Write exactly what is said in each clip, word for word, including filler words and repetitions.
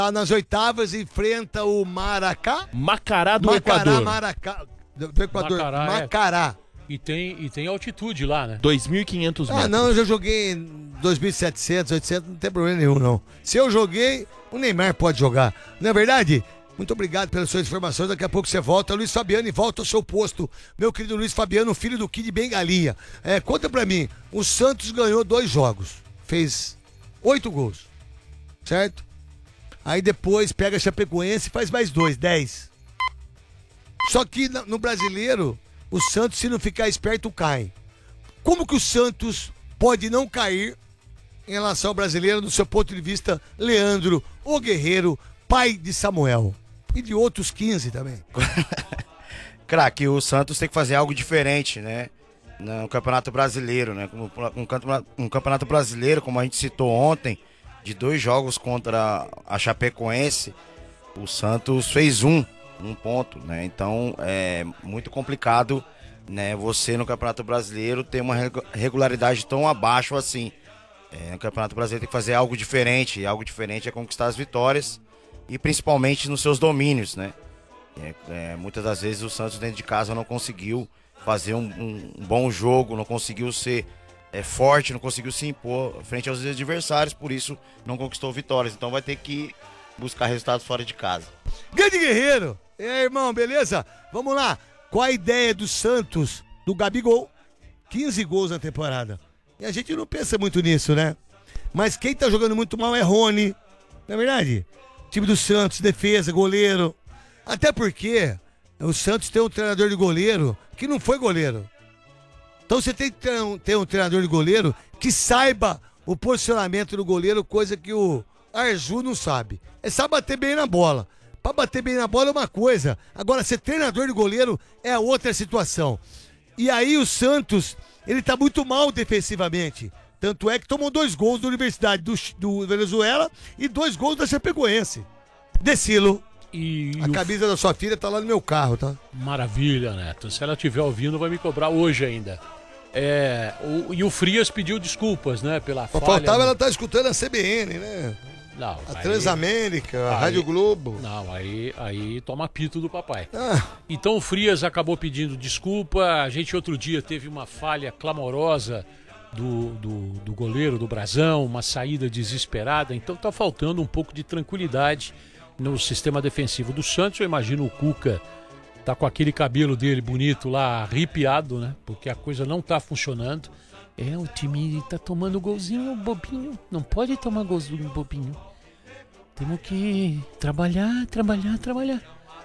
nas oitavas enfrenta o Maracá. Macará do Macará, Equador. Maracá, do, do Equador. Macará, Macará. É. E, tem, e tem altitude lá, né? dois mil e quinhentos metros. Ah, não, eu já joguei em dois mil e setecentos, oitocentos, não tem problema nenhum, não. Se eu joguei, o Neymar pode jogar. Não é verdade? Muito obrigado pelas suas informações. Daqui a pouco você volta. Luiz Fabiano, e volta ao seu posto. Meu querido Luiz Fabiano, filho do Kid Bengalinha. É, conta pra mim. O Santos ganhou dois jogos. Fez oito gols. Certo? Aí depois pega a Chapecoense e faz mais dois, dez. Só que no brasileiro, o Santos, se não ficar esperto, cai. Como que o Santos pode não cair em relação ao brasileiro, do seu ponto de vista, Leandro, o guerreiro, pai de Samuel? E de outros quinze também. Craque, o Santos tem que fazer algo diferente, né? No Campeonato Brasileiro, né? Um campeonato, um campeonato brasileiro, como a gente citou ontem, de dois jogos contra a Chapecoense, o Santos fez um. Um ponto, né? Então é muito complicado, né? Você no Campeonato Brasileiro ter uma regularidade tão abaixo assim. É, no Campeonato Brasileiro tem que fazer algo diferente. E algo diferente é conquistar as vitórias e principalmente nos seus domínios, né? É, é, muitas das vezes o Santos dentro de casa não conseguiu fazer um, um, um bom jogo, não conseguiu ser é, forte, não conseguiu se impor frente aos adversários, por isso não conquistou vitórias. Então vai ter que buscar resultados fora de casa. Grande guerreiro! E aí, irmão, beleza? Vamos lá. Qual a ideia do Santos, do Gabigol? quinze gols na temporada. E a gente não pensa muito nisso, né? Mas quem tá jogando muito mal é Rony. Não é verdade? Time do Santos, defesa, goleiro. Até porque o Santos tem um treinador de goleiro que não foi goleiro. Então você tem que ter um, ter um treinador de goleiro que saiba o posicionamento do goleiro, coisa que o Arju não sabe. É sabe bater bem na bola. Pra bater bem na bola é uma coisa. Agora, ser treinador de goleiro é outra situação. E aí o Santos, ele tá muito mal defensivamente. Tanto é que tomou dois gols da Universidade do, do Venezuela e dois gols da Chapecoense. Decilo. E a o... camisa da sua filha tá lá no meu carro, tá? Maravilha, Neto. Se ela estiver ouvindo, vai me cobrar hoje ainda. É, o, e o Frias pediu desculpas, né? Pela Só falha. faltava no... ela estar tá escutando a C B N, né? Não, a aí, Transamérica, a aí, Rádio Globo. Não, aí, aí toma pito do papai. Ah. Então o Frias acabou pedindo desculpa. A gente outro dia teve uma falha clamorosa do, do, do goleiro do Brasão, uma saída desesperada. Então tá faltando um pouco de tranquilidade no sistema defensivo do Santos. Eu imagino o Cuca tá com aquele cabelo dele bonito lá, arrepiado, né? Porque a coisa não tá funcionando. É, o time tá tomando golzinho bobinho. Não pode tomar golzinho bobinho. Temos que trabalhar, trabalhar, trabalhar.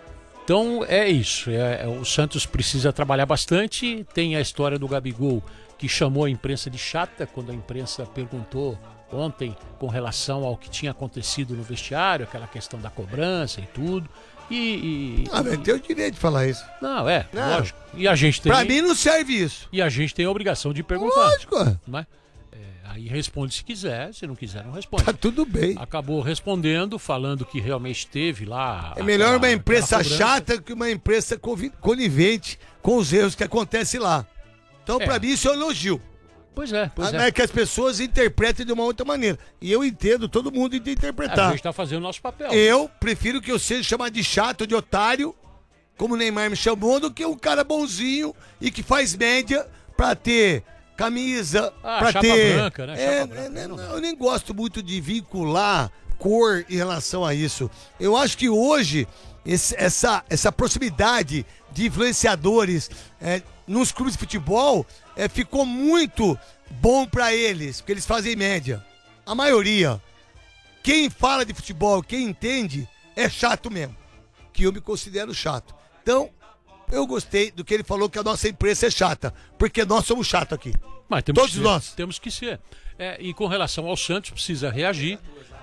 Então é isso. É, é, o Santos precisa trabalhar bastante. Tem a história do Gabigol, que chamou a imprensa de chata quando a imprensa perguntou ontem com relação ao que tinha acontecido no vestiário, aquela questão da cobrança e tudo. E, e, ah, mas tem o direito de falar isso. Não, é, não. lógico. E a gente tem. Pra mim não serve isso. E a gente tem a obrigação de perguntar. Lógico. Não é? É, aí responde se quiser, se não quiser, não responde. Tá tudo bem. Acabou respondendo, falando que realmente teve lá. É melhor aquela, uma imprensa chata que uma imprensa conivente com os erros que acontecem lá. Então, é. pra mim, isso é um elogio. Pois é, pois é. é. Que as pessoas interpretem de uma outra maneira. E eu entendo todo mundo de interpretar. A gente tá fazendo o nosso papel. Eu prefiro que eu seja chamado de chato, de otário, como o Neymar me chamou, do que um cara bonzinho e que faz média pra ter camisa, ah, pra chapa ter... branca, né? É, chapa branca, é, não, eu nem gosto muito de vincular cor em relação a isso. Eu acho que hoje, esse, essa, essa proximidade de influenciadores é, nos clubes de futebol é, ficou muito bom pra eles, porque eles fazem média. A maioria. Quem fala de futebol, quem entende, é chato mesmo. Que eu me considero chato. Então, eu gostei do que ele falou, que a nossa imprensa é chata. Porque nós somos chatos aqui. Mas temos Todos que ser, nós. Temos que ser. É, e com relação ao Santos, precisa reagir.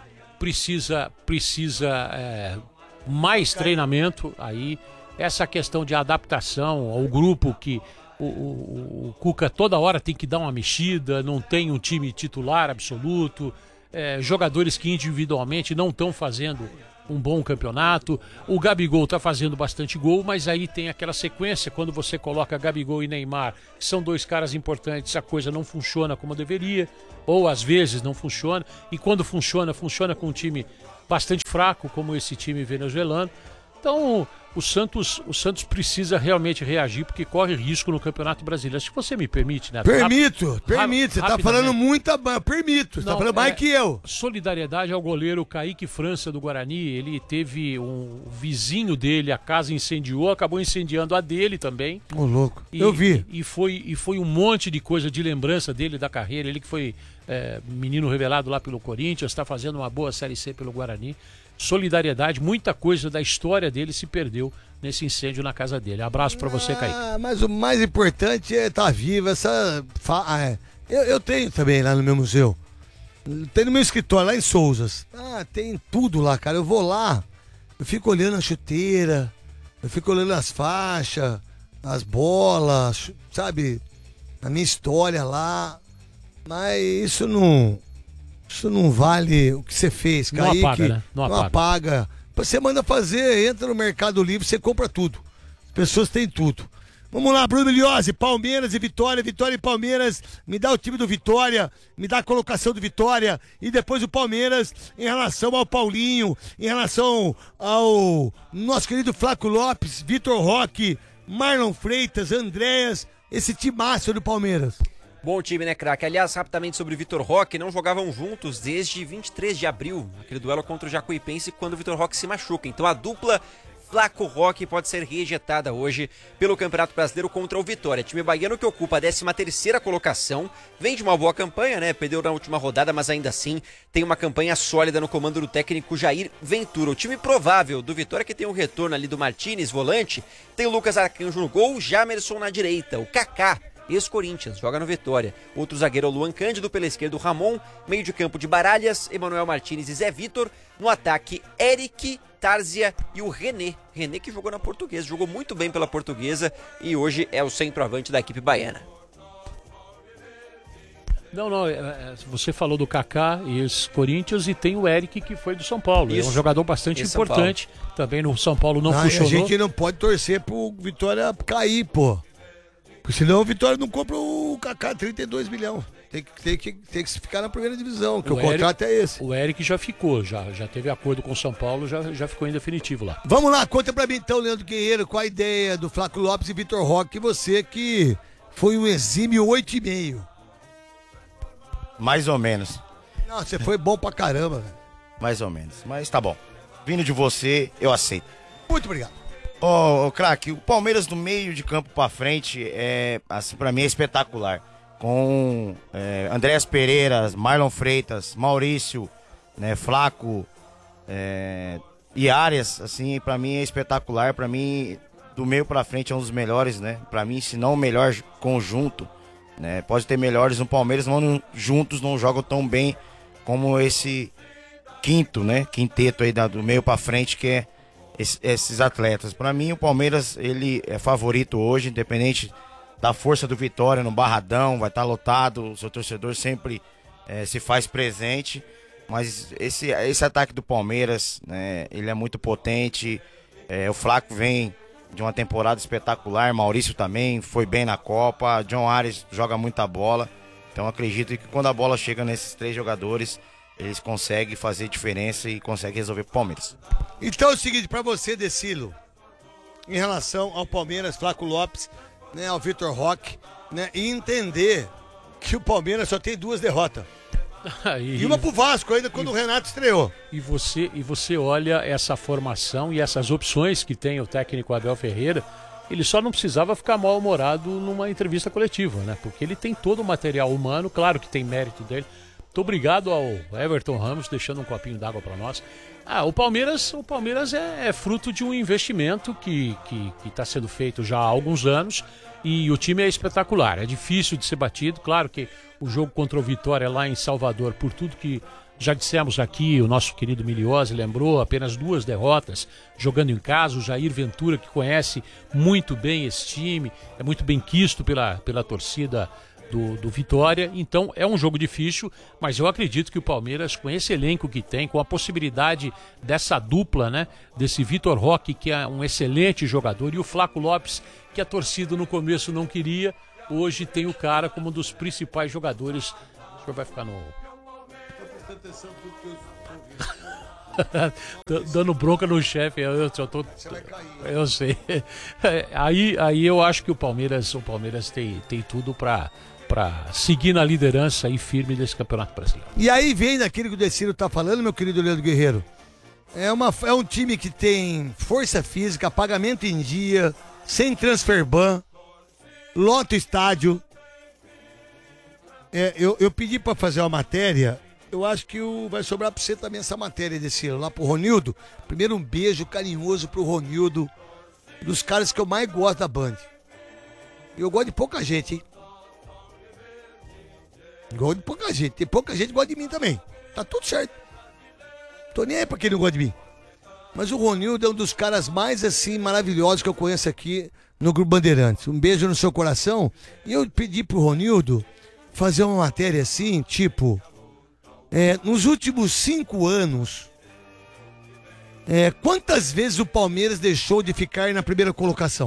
Precisa, precisa é, mais treinamento aí. Essa questão de adaptação ao grupo que o, o, o Cuca toda hora tem que dar uma mexida, não tem um time titular absoluto, é, jogadores que individualmente não estão fazendo um bom campeonato. O Gabigol está fazendo bastante gol, mas aí tem aquela sequência, quando você coloca Gabigol e Neymar, que são dois caras importantes, a coisa não funciona como deveria, ou às vezes não funciona, e quando funciona, funciona com um time bastante fraco, como esse time venezuelano. Então, o Santos, o Santos precisa realmente reagir, porque corre risco no Campeonato Brasileiro. Se você me permite, né? Permito, permito. Você tá falando muita... Permito, você Não, tá falando mais é, que eu. Solidariedade ao goleiro Kaique França do Guarani. Ele teve um vizinho dele, a casa incendiou, acabou incendiando a dele também. Ô, oh, louco. E, eu vi. E, e, foi, e foi um monte de coisa de lembrança dele, da carreira. Ele que foi é, menino revelado lá pelo Corinthians, está fazendo uma boa Série C pelo Guarani. Solidariedade, muita coisa da história dele se perdeu nesse incêndio na casa dele. Abraço pra você, Kaique. Ah, mas o mais importante é estar tá vivo. Essa... Ah, eu, eu tenho também lá no meu museu. Tem no meu escritório, lá em Souzas. Ah, tem tudo lá, cara. Eu vou lá, eu fico olhando a chuteira, eu fico olhando as faixas, as bolas, sabe? A minha história lá. Mas isso não... Isso não vale o que você fez, não Kaique. Apaga, né? Não, não apaga. apaga. Você manda fazer, entra no Mercado Livre, você compra tudo. As pessoas têm tudo. Vamos lá, Bruno Miliose, Palmeiras e Vitória, Vitória e Palmeiras. Me dá o time do Vitória, me dá a colocação do Vitória. E depois o Palmeiras em relação ao Paulinho, em relação ao nosso querido Flaco Lopes, Vitor Roque, Marlon Freitas, Andréas, esse timaço do Palmeiras. Bom time, né, craque? Aliás, rapidamente sobre o Vitor Roque, não jogavam juntos desde vinte e três de abril, aquele duelo contra o Jacuipense, quando o Vitor Roque se machuca. Então a dupla Flaco Roque pode ser rejetada hoje pelo Campeonato Brasileiro contra o Vitória. Time baiano que ocupa a décima terceira colocação, vem de uma boa campanha, né? Perdeu na última rodada, mas ainda assim tem uma campanha sólida no comando do técnico Jair Ventura. O time provável do Vitória, que tem o retorno ali do Martínez, volante, tem o Lucas Arcanjo no gol, Jamerson na direita, o Kaká, ex-Corinthians, joga no Vitória. Outro zagueiro é o Luan Cândido, pela esquerda o Ramon, meio de campo de Baralhas, Emanuel Martínez e Zé Vitor. No ataque, Eric, Tárzia e o René. René que jogou na Portuguesa, jogou muito bem pela Portuguesa e hoje é o centroavante da equipe baiana. Não, não, você falou do Kaká, ex-Corinthians, e tem o Eric, que foi do São Paulo. Isso. É um jogador bastante Esse importante. Também no São Paulo não, não funcionou. A gente não pode torcer pro Vitória cair, pô. Porque senão o Vitória não compra o Kaká, trinta e dois milhões. Tem que, tem, que, tem que ficar na primeira divisão, que o, o Eric, contrato é esse. O Eric já ficou, já, já teve acordo com o São Paulo, já, já ficou em definitivo lá. Vamos lá, conta pra mim então, Leandro Guerreiro, qual a ideia do Flaco Lopes e Vitor Roque, você que foi um exímio oito e meio. Mais ou menos. Não, você foi bom pra caramba, velho. Mais ou menos, mas tá bom. Vindo de você, eu aceito. Muito obrigado. Ô, oh, craque, o Palmeiras do meio de campo pra frente, é, assim, pra mim é espetacular. Com é, Andréas Pereira, Marlon Freitas, Maurício, né, Flaco é, e Arias, assim, pra mim é espetacular. Pra mim, do meio pra frente é um dos melhores, né? Pra mim, se não o melhor conjunto, né? Pode ter melhores no Palmeiras, mas não, juntos não jogam tão bem como esse quinto, né? Quinteto aí da, do meio pra frente, que é esses atletas. Para mim o Palmeiras ele é favorito hoje, independente da força do Vitória no Barradão, vai estar lotado, o seu torcedor sempre é, se faz presente, mas esse, esse ataque do Palmeiras, né, ele é muito potente. É, o Flaco vem de uma temporada espetacular, Maurício também foi bem na Copa, John Arias joga muita bola, então acredito que quando a bola chega nesses três jogadores, eles conseguem fazer diferença e conseguem resolver pro Palmeiras. Então é o seguinte, pra você, Decilo, em relação ao Palmeiras, Flaco Lopes, né, ao Vitor Roque, né, e entender que o Palmeiras só tem duas derrotas. e, e uma pro Vasco ainda quando e, o Renato estreou. E você, e você olha essa formação e essas opções que tem o técnico Abel Ferreira, ele só não precisava ficar mal-humorado numa entrevista coletiva, né? Porque ele tem todo o material humano, claro que tem mérito dele. Muito obrigado ao Everton Ramos, deixando um copinho d'água para nós. Ah, o Palmeiras, o Palmeiras é, é fruto de um investimento que que está sendo feito já há alguns anos e o time é espetacular, é difícil de ser batido. Claro que o jogo contra o Vitória lá em Salvador, por tudo que já dissemos aqui, o nosso querido Miliose lembrou, apenas duas derrotas jogando em casa. O Jair Ventura, que conhece muito bem esse time, é muito bem quisto pela, pela torcida Do, do Vitória, então é um jogo difícil, mas eu acredito que o Palmeiras, com esse elenco que tem, com a possibilidade dessa dupla, né, desse Vitor Roque, que é um excelente jogador, e o Flaco Lopes, que a torcida no começo não queria, hoje tem o cara como um dos principais jogadores. O senhor vai ficar no... Tô dando bronca no chefe, eu, eu, eu tô. Eu sei. Aí, aí eu acho que o Palmeiras, o Palmeiras tem, tem tudo pra, pra seguir na liderança aí firme desse Campeonato Brasileiro. E aí vem daquilo que o Decilo tá falando, meu querido Leandro Guerreiro. É, uma, é um time que tem força física, pagamento em dia, sem transfer ban, lota o estádio. É, eu, eu pedi pra fazer uma matéria, eu acho que o, vai sobrar pra você também essa matéria, Decilo, lá pro Ronildo. Primeiro um beijo carinhoso pro Ronildo, dos caras que eu mais gosto da Band. E eu gosto de pouca gente, hein? Gosto de pouca gente, tem pouca gente que gosta de mim também. Tá tudo certo. Tô nem aí pra quem não gosta de mim. Mas o Ronildo é um dos caras mais, assim, maravilhosos que eu conheço aqui no Grupo Bandeirantes. Um beijo no seu coração. E eu pedi pro Ronildo fazer uma matéria assim, tipo... É, nos últimos cinco anos, é, quantas vezes o Palmeiras deixou de ficar na primeira colocação?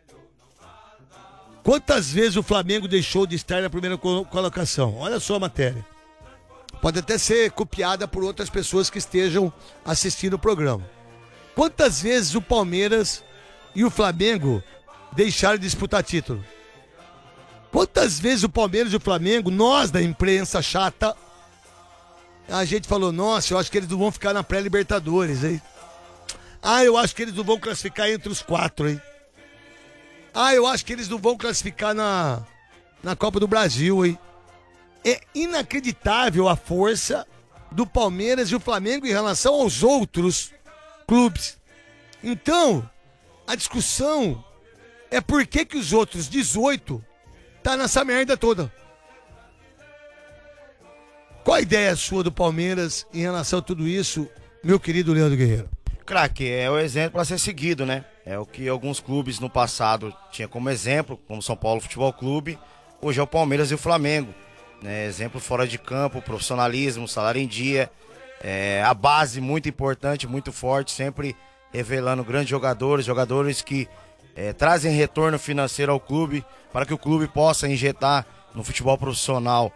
Quantas vezes o Flamengo deixou de estar na primeira colocação? Olha só a matéria. Pode até ser copiada por outras pessoas que estejam assistindo o programa. Quantas vezes o Palmeiras e o Flamengo deixaram de disputar título? Quantas vezes o Palmeiras e o Flamengo, nós da imprensa chata, a gente falou, nossa, eu acho que eles não vão ficar na pré-Libertadores, hein? Ah, eu acho que eles não vão classificar entre os quatro, hein? Ah, eu acho que eles não vão classificar na, na Copa do Brasil, hein? É inacreditável a força do Palmeiras e o Flamengo em relação aos outros clubes. Então, a discussão é por que que os outros dezoito tá nessa merda toda. Qual a ideia sua do Palmeiras em relação a tudo isso, meu querido Leandro Guerreiro? Craque, é o exemplo a ser seguido, né? É o que alguns clubes no passado tinham como exemplo, como São Paulo Futebol Clube, hoje é o Palmeiras e o Flamengo. Né? Exemplo fora de campo, profissionalismo, salário em dia, é, a base muito importante, muito forte, sempre revelando grandes jogadores, jogadores que é, trazem retorno financeiro ao clube, para que o clube possa injetar no futebol profissional,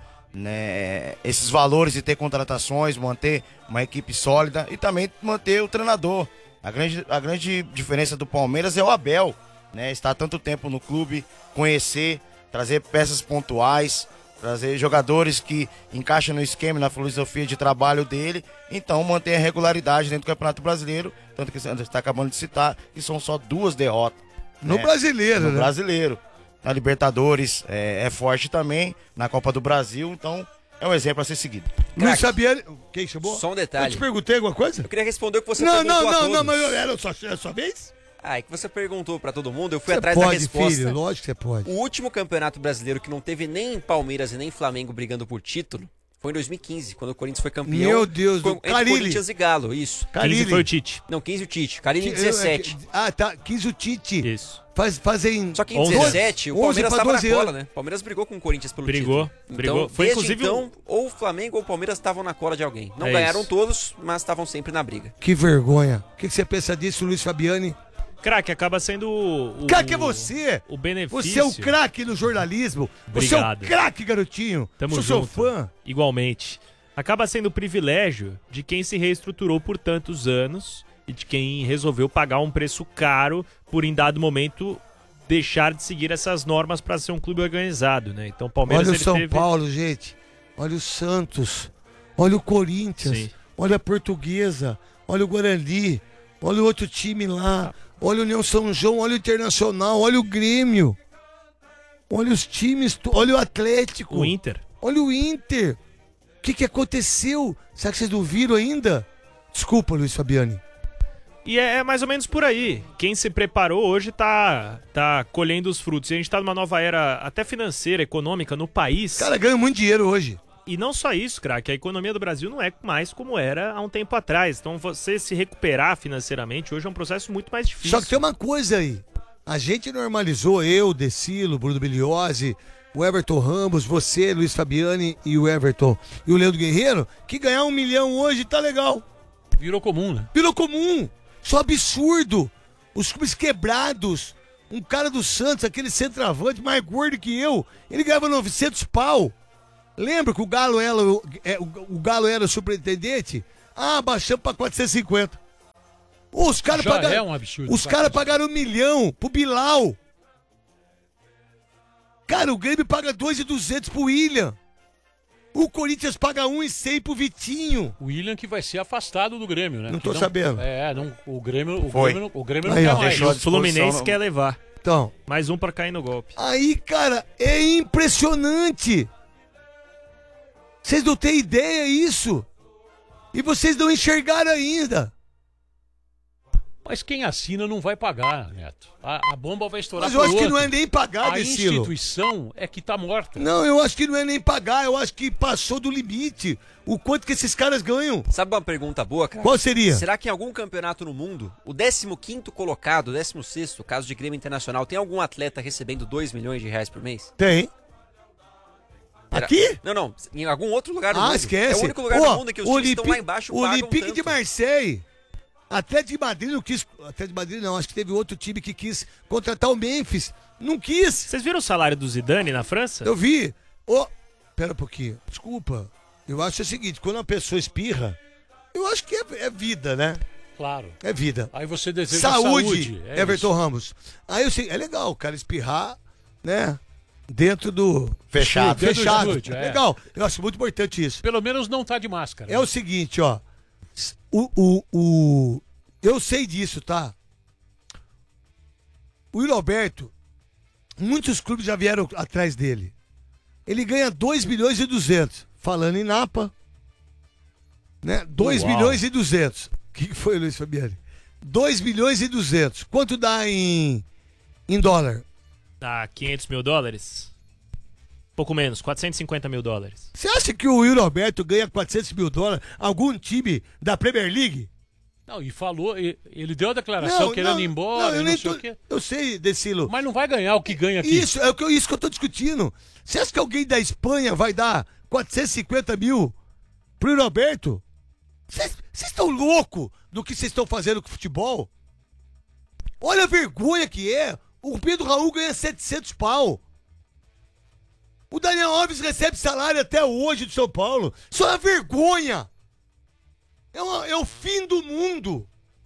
né, esses valores e ter contratações, manter uma equipe sólida e também manter o treinador. A grande, a grande diferença do Palmeiras é o Abel, né, estar tanto tempo no clube, conhecer, trazer peças pontuais, trazer jogadores que encaixam no esquema, na filosofia de trabalho dele, então manter a regularidade dentro do Campeonato Brasileiro, tanto que você está acabando de citar, que são só duas derrotas. No né, brasileiro, no né? brasileiro. Na Libertadores é, é forte também, na Copa do Brasil, então é um exemplo a ser seguido. Luiz Fabiani, quem chamou? Só um Eu detalhe. te perguntei alguma coisa? Eu queria responder o que você Não, perguntou não, a não, todos. não, mas eu, era só a sua vez? Ah, é que você perguntou pra todo mundo, eu fui Você atrás pode, da resposta. filho, lógico que você pode. O último campeonato brasileiro que não teve nem Palmeiras e nem Flamengo brigando por título foi em dois mil e quinze, quando o Corinthians foi campeão. Meu Deus do- com- entre Carille. Corinthians e Galo, isso. Carille. quinze foi o Tite. Não, quinze o Tite. Carille em Que- dezessete. Ah, tá, quis o Tite. Isso. Faz, fazem... Só que em onze, dezessete o onze Palmeiras pra tava na doze cola, anos. né? O Palmeiras brigou com o Corinthians pelo Brigou, título. brigou. Então, Foi, desde inclusive, então, ou o Flamengo ou o Palmeiras estavam na cola de alguém. Não É ganharam isso. todos, mas estavam sempre na briga. Que vergonha. O que, que você pensa disso, Luiz Fabiani? Craque, acaba sendo o... o- Craque é você! O benefício... Você é o craque no jornalismo. Você é o Obrigado. craque, garotinho. Tamo Sou junto. seu fã. Igualmente. Acaba sendo o privilégio de quem se reestruturou por tantos anos e de quem resolveu pagar um preço caro por, em dado momento, deixar de seguir essas normas para ser um clube organizado, né? Então o Palmeiras Olha o ele São teve... Paulo, gente. Olha o Santos. Olha o Corinthians. Sim. Olha a Portuguesa. Olha o Guarani. Olha o outro time lá. Olha o União São João. Olha o Internacional. Olha o Grêmio. Olha os times. to- Olha o Atlético. O Inter. Olha o Inter. O que, que aconteceu? Será que vocês não viram ainda? Desculpa, Luiz Fabiani. E é, é mais ou menos por aí. Quem se preparou hoje tá, tá colhendo os frutos. E a gente tá numa nova era até financeira, econômica no país. Cara, ganha muito dinheiro hoje. E não só isso, craque, a economia do Brasil não é mais como era há um tempo atrás. Então você se recuperar financeiramente hoje é um processo muito mais difícil. Só que tem uma coisa aí. A gente normalizou, eu, Decilo, Bruno Biliose, o Everton Ramos, você, Luiz Fabiani e o Everton e o Leandro Guerreiro, que ganhar um milhão hoje tá legal. Virou comum, né? Virou comum. Só absurdo. Os clubes quebrados. Um cara do Santos, aquele centroavante mais gordo que eu, ele ganhava novecentos pau. Lembra que o Galo era, o, é, o, o Galo era o superintendente? Ah, baixamos pra quatrocentos e cinquenta. Os caras Já pagaram. é um absurdo. Os caras pagaram um milhão pro Bilal. Cara, o Grêmio paga dois mil e duzentos pro William. O Corinthians paga um mil e cem pro Vitinho. O William que vai ser afastado do Grêmio, né? Não Que tô sabendo. É, não, o Grêmio, o Foi. Grêmio, não- o Grêmio não Aí, quer ó, mais. deixou O à disposição, Fluminense não. quer levar. Então, Mais um pra cair no golpe. aí, cara, é impressionante. Vocês não têm ideia isso. E vocês não enxergaram ainda. Mas quem assina não vai pagar, Neto. A, a bomba vai estourar Mas eu pro acho que outro. não é nem pagar, A Decilo. instituição é que tá morta. Não, eu acho que não é nem pagar. Eu acho que passou do limite. O quanto que esses caras ganham. Sabe uma pergunta boa, cara? Qual seria? Será que em algum campeonato no mundo, o décimo quinto colocado, o décimo sexto, caso de Grêmio Internacional, tem algum atleta recebendo dois milhões de reais por mês? Tem. Era- Aqui? Não, não. Em algum outro lugar do Ah, mundo. esquece. É o único lugar Ó, do mundo em que os times estão lá embaixo pagam Olympique tanto. de Marseille. Atlético de Madrid não quis. Atlético de Madrid não, acho que teve outro time que quis contratar o Memphis. Não quis. Vocês viram o salário do Zidane na França? Eu vi. Ô, pera um pouquinho. Desculpa. Eu acho o seguinte, quando uma pessoa espirra, eu acho que é, é vida, né? Claro. É vida. Aí você deseja Saúde, saúde. é Everton isso. Ramos. Aí eu sei, é legal o cara espirrar, né? Dentro do. Fechado. Dentro do Fechado. estúdio, é. Legal. Eu acho muito importante isso. Pelo menos não tá de máscara. É o seguinte, ó. O, o, o, eu sei disso, tá? O Yuri Alberto, muitos clubes já vieram atrás dele. Ele ganha dois milhões e duzentos. Falando em Napa, né? dois Uau. milhões e duzentos. O que que foi, Luiz Fabiani? dois milhões e duzentos. Quanto dá em, em dólar? Dá quinhentos mil dólares? Pouco menos, quatrocentos e cinquenta mil dólares. Você acha que o Yuri Alberto ganha quatrocentos mil dólares? Algum time da Premier League? Não, e falou, e- ele deu a declaração querendo ir embora, não, eu não, nem sei tô- o quê. Eu sei, Decilo. Mas não vai ganhar o que ganha aqui. Isso, é o que eu, isso que eu tô discutindo. Você acha que alguém da Espanha vai dar quatrocentos e cinquenta mil pro Yuri Alberto? Vocês estão loucos do que vocês estão fazendo com o futebol? Olha a vergonha que é. O Pedro Raul ganha setecentos pau. O Daniel Alves recebe salário até hoje do São Paulo. Isso é uma vergonha. É, uma- é o fim do mundo.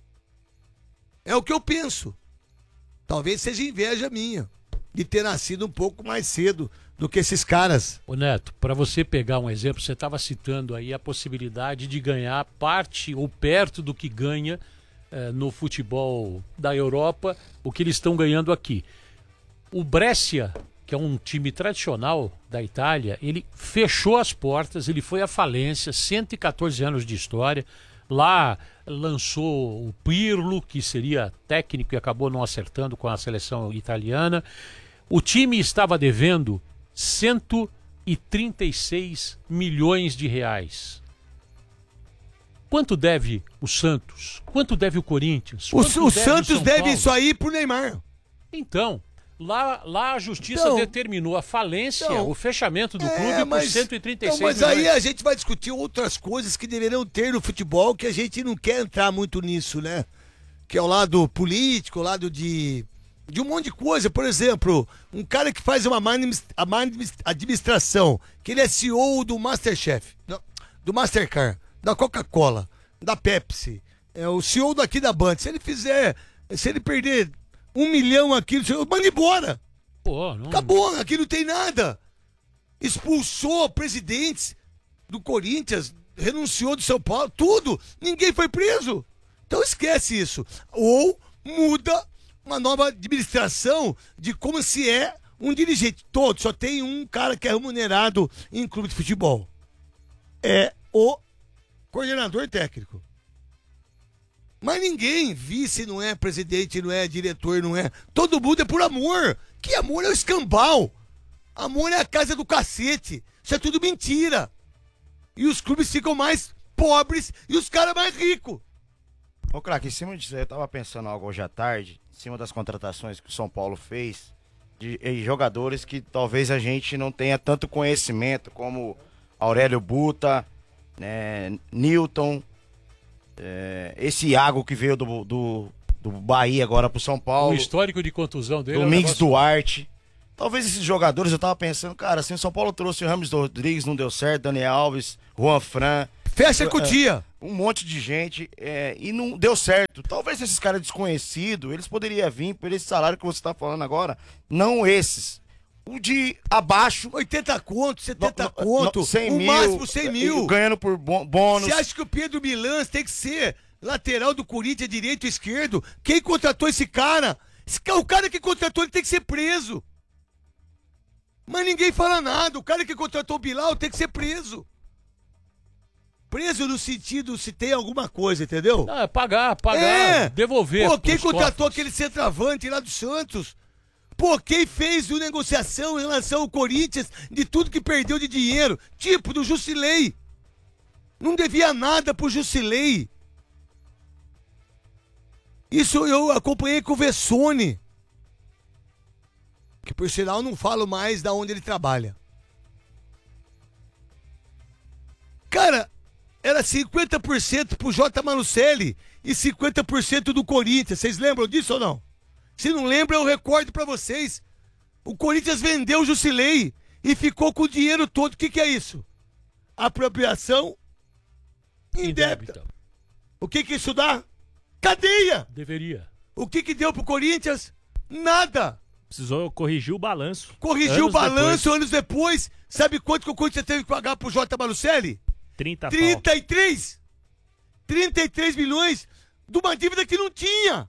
É o que eu penso. Talvez seja inveja minha de ter nascido um pouco mais cedo do que esses caras. Ô Neto, para você pegar um exemplo, você estava citando aí a possibilidade de ganhar parte ou perto do que ganha eh, no futebol da Europa, o que eles estão ganhando aqui. O Brescia, que é um time tradicional da Itália, ele fechou as portas, ele foi à falência, cento e quatorze anos de história. Lá lançou o Pirlo, que seria técnico e acabou não acertando com a seleção italiana. O time estava devendo cento e trinta e seis milhões de reais. Quanto deve o Santos? Quanto deve o Corinthians? O, Quanto o deve Santos São deve Paulo? isso aí pro Neymar. Então, lá, lá a justiça Então, determinou a falência, então, o fechamento do É, clube por mas- cento e trinta e seis então, mas milhões. aí a gente vai discutir outras coisas que deveriam ter no futebol, que a gente não quer entrar muito nisso, né? Que é o lado político, o lado de, de um monte de coisa. Por exemplo, um cara que faz uma má adminis- a má adminis- administração, que ele é C E O do Masterchef, não, do Mastercard, da Coca-Cola, da Pepsi, é o C E O daqui da Band. Se ele fizer, se ele perder um milhão aqui, manda embora. Pô, não... Acabou, aqui não tem nada. Expulsou presidentes do Corinthians, renunciou do São Paulo, tudo. Ninguém foi preso. Então esquece isso. Ou muda uma nova administração de como se é um dirigente. Todo, só tem um cara que é remunerado em clube de futebol. É o coordenador técnico. Mas ninguém, vice não é, presidente não é, diretor não é. Todo mundo é por amor. Que amor é o escambau. Amor é a casa do cacete. Isso é tudo mentira. E os clubes ficam mais pobres e os caras mais ricos. Ô, craque, em cima disso, eu tava pensando algo hoje à tarde, em cima das contratações que o São Paulo fez, de, de jogadores que talvez a gente não tenha tanto conhecimento, como Aurélio Buta, né, Newton, é, esse Iago que veio do, do, do Bahia agora pro São O Paulo, histórico de contusão dele é um Domingos negócio- Duarte. Talvez esses jogadores, eu tava pensando, cara, assim, o São Paulo trouxe o Rames Rodrigues, não deu certo, Daniel Alves, Juan Fran, Fecha com o dia. um um monte de gente é, e não deu certo. Talvez esses caras desconhecidos, eles poderiam vir por esse salário que você tá falando agora, não esses. O de abaixo... oitenta conto, setenta no- no- conto, no- cem o mil, máximo cem mil. Ganhando por bô- bônus. Você acha que o Pedro Milans tem que ser lateral do Corinthians, direito ou esquerdo? Quem contratou esse cara? Esse ca- o cara que contratou ele tem que ser preso. Mas ninguém fala nada. O cara que contratou o Bilal tem que ser preso. Preso no sentido se tem alguma coisa, entendeu? Não, é pagar, pagar, É. devolver. Pô, quem pros contratou cofres. aquele centroavante lá do Santos? Pô, quem fez uma negociação em relação ao Corinthians de tudo que perdeu de dinheiro? Tipo, do Jusilei. Não devia nada pro Jusilei. Isso eu acompanhei com o Vessone. Que por sinal não falo mais da onde ele trabalha. Cara, era cinquenta por cento pro J. Malucelli e cinquenta por cento do Corinthians. Vocês lembram disso ou não? Se não lembra, eu recordo pra vocês. O Corinthians vendeu o Jusilei e ficou com o dinheiro todo. O que, que é isso? Apropriação indébita. Indébita. O que, que isso dá? Cadeia! Deveria. O que, que deu pro Corinthians? Nada! Precisou corrigir o balanço. Corrigiu o Anos balanço depois. anos depois. Sabe quanto que o Corinthians teve que pagar pro J. Malucelli? trinta pau. trinta e três! trinta e três milhões de uma dívida que não tinha!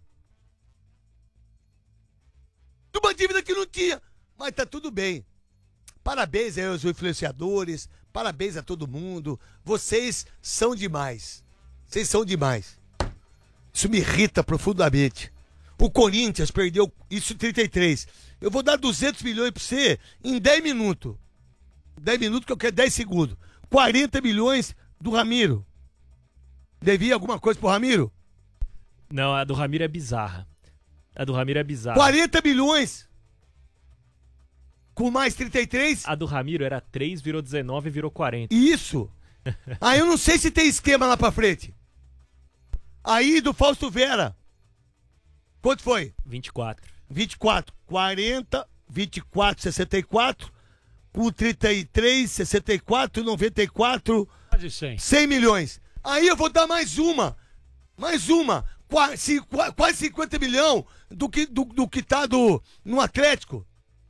De uma dívida que não tinha! Mas tá tudo bem. Parabéns aí aos influenciadores, parabéns a todo mundo. Vocês são demais. Vocês são demais. Isso me irrita profundamente. O Corinthians perdeu isso em trinta e três. Eu vou dar duzentos milhões pra você em dez minutos. dez minutos que eu quero dez segundos. quarenta milhões do Ramiro. Devia alguma coisa pro Ramiro? Não, a do Ramiro é bizarra. A do Ramiro é bizarra. quarenta milhões. Com mais trinta e três? A do Ramiro era três, virou dezenove e virou quarenta. Isso. Aí eu não sei se tem esquema lá pra frente. Aí do Fausto Vera. Quanto foi? vinte e quatro. vinte e quatro. quarenta, vinte e quatro, sessenta e quatro. Com trinta e três, sessenta e quatro, noventa e quatro. Quase cem. cem milhões. Aí eu vou dar mais uma. Mais uma. Qua- ci- qua- Quase cinquenta milhões do que, do, do que tá do, no Atlético.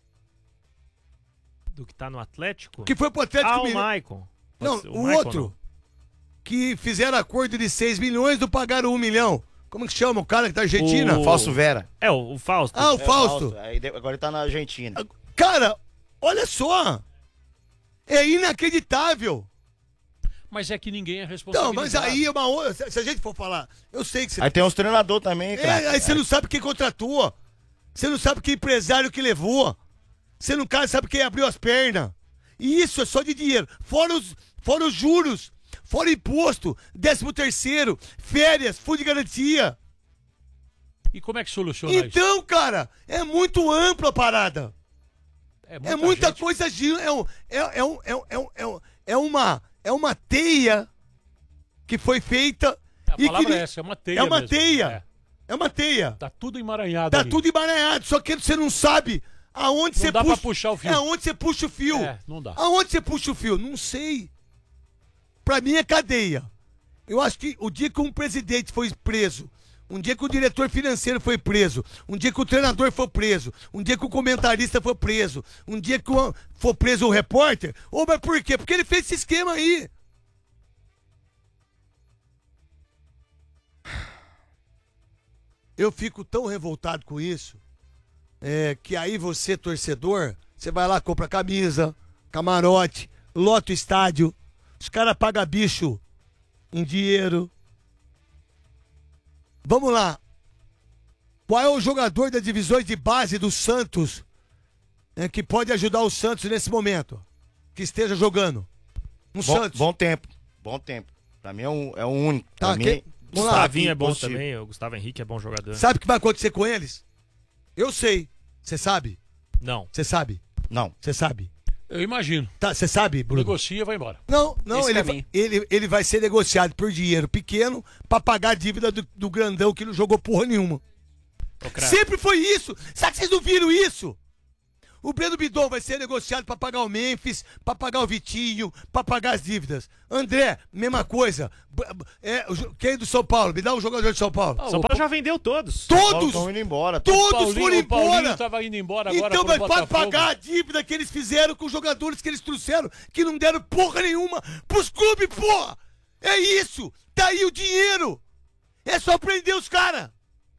Do que tá no Atlético? Que foi pro Atlético Ah, o Mineiro. Maicon. Não, Pode ser- o Maicon outro. Que fizeram acordo de seis milhões do pagaram um milhão. Como que chama o cara que tá na Argentina? O- Falso Vera. não. É, o, o Fausto. Ah, o É, Fausto. Aí de- agora ele tá na Argentina. Cara, olha só. É inacreditável. Mas é que ninguém é Não, responsável. mas aí é uma outra. Se se a gente for falar, eu sei que você. Aí tem uns treinador também, cara. É, aí você não sabe quem contratou. Você não sabe que empresário que levou. Você não cara sabe quem abriu as pernas. E isso é só de dinheiro. Fora os, fora os juros. Fora imposto. Décimo terceiro. Férias. Fundo de garantia. E como é que soluciona isso? Então, cara, é muito ampla a parada. É muita gente. coisa. de- É, um, é, é, um, é, um, é, um, é, um, é uma, é uma teia que foi feita. A e palavra que, é essa, é uma teia É uma mesmo. teia. É. É uma teia. Tá tudo emaranhado Tá ali. tudo emaranhado, só que você não sabe aonde Não você dá puxa. pra puxar o fio. É aonde você puxa o fio. É, não dá. Aonde você puxa o fio? Não sei. Pra mim é cadeia. Eu acho que o dia que um presidente foi preso, um dia que o diretor financeiro foi preso, um dia que o treinador foi preso, um dia que o comentarista foi preso, um dia que o, for preso o repórter. Ô, mas por quê? Porque ele fez esse esquema aí. Eu fico tão revoltado com isso, é, que aí você, torcedor, você vai lá, compra camisa, camarote, lota o estádio, os caras pagam bicho em dinheiro. Vamos lá. Qual é o jogador das divisões de base do Santos, é, que pode ajudar o Santos nesse momento? Que esteja jogando? No Bom, Santos. bom tempo. Bom tempo. Pra mim é o é o único. Tá, pra que- mim, vamos lá. Gustavinho é bom Impossível. também. O Gustavo Henrique é bom jogador. Sabe o que vai acontecer com eles? Eu sei. Você sabe? Não. Você sabe? Não. Você sabe? Eu imagino. Tá, você sabe, Bruno? Negocia e vai embora. Não, não, Esse ele caminho. vai, ele, ele vai ser negociado por dinheiro pequeno pra pagar a dívida do, do grandão que não jogou porra nenhuma. Ô, craque. Sempre foi isso. Sabe que vocês não viram isso? O Breno Bidon vai ser negociado pra pagar o Memphis, pra pagar o Vitinho, pra pagar as dívidas. André, mesma coisa. B- b- É, o jo- quem é do São Paulo? Me dá um jogador de São Paulo. Ah, São o Paulo já vendeu todos. Todos! Estão indo embora. Todos Paulinho- foram o Paulinho embora! tava indo embora agora Então, pro mas pode Botafogo. pagar a dívida que eles fizeram com os jogadores que eles trouxeram, que não deram porra nenhuma pros clubes, porra! É isso! Tá aí o dinheiro! É só prender os caras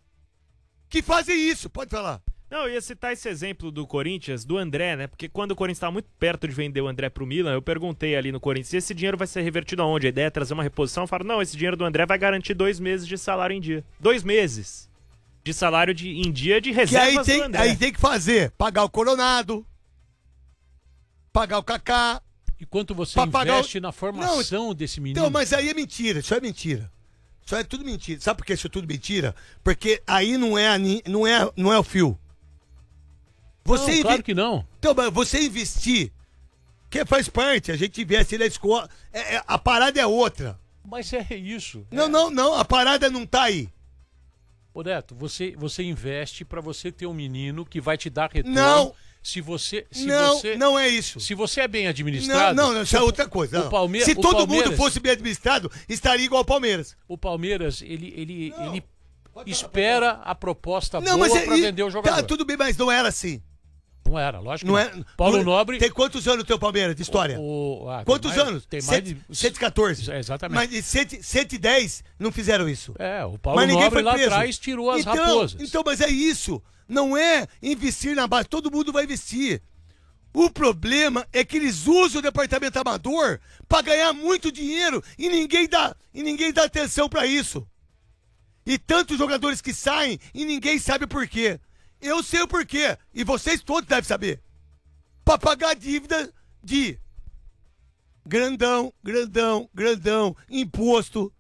que fazem isso. Pode falar. Não, eu ia citar esse exemplo do Corinthians, do André, né? Porque quando o Corinthians estava muito perto de vender o André pro Milan, eu perguntei ali no Corinthians, esse dinheiro vai ser revertido aonde? A ideia é trazer uma reposição? Falaram, não, esse dinheiro do André vai garantir dois meses de salário em dia. Dois meses de salário de, em dia de Que reservas aí do tem, André. aí tem que fazer. Pagar o Coronado. Pagar o Kaká. E quanto você Pra pagar o- investe na formação desse menino? Então, mas aí é mentira. Isso é mentira. Isso é tudo mentira. Sabe por que isso é tudo mentira? Porque aí não é, a ni- não é, não é o fio. Você Não, inve- claro que não. Então, mas você investir, que faz parte, a gente investe na escola, é- é- a parada é outra. Mas é isso. Não, não, não, a parada não tá aí. Ô Neto, você, você investe pra você ter um menino que vai te dar retorno. Não. Se você, se não, você, não é isso. se você é bem Não, administrado. não, não, isso é outra coisa. o não. Palme- Se o todo Palmeiras- mundo fosse bem administrado, estaria igual ao Palmeiras. O Palmeiras, ele, ele, Não. ele espera a proposta Não, boa mas é, pra e- vender o jogador. Tá, tudo bem, mas não era assim. Não era, lógico Não que é, Paulo não- Nobre. Tem quantos anos o teu Palmeiras de história? o- ah, tem Quantos mais- anos? Tem mais Cento- de. cento e quatorze. É, exatamente. Mas de cento- cento e dez não fizeram isso. É, o Paulo Mas ninguém Nobre foi lá preso. atrás tirou as então, raposas. Então, mas é isso. Não é investir na base. Todo mundo vai investir. O problema é que eles usam o departamento amador para ganhar muito dinheiro e ninguém dá, e ninguém dá atenção para isso. E tantos jogadores que saem e ninguém sabe por quê. Eu sei o porquê. E vocês todos devem saber. Para pagar a dívida de grandão, grandão, grandão, imposto,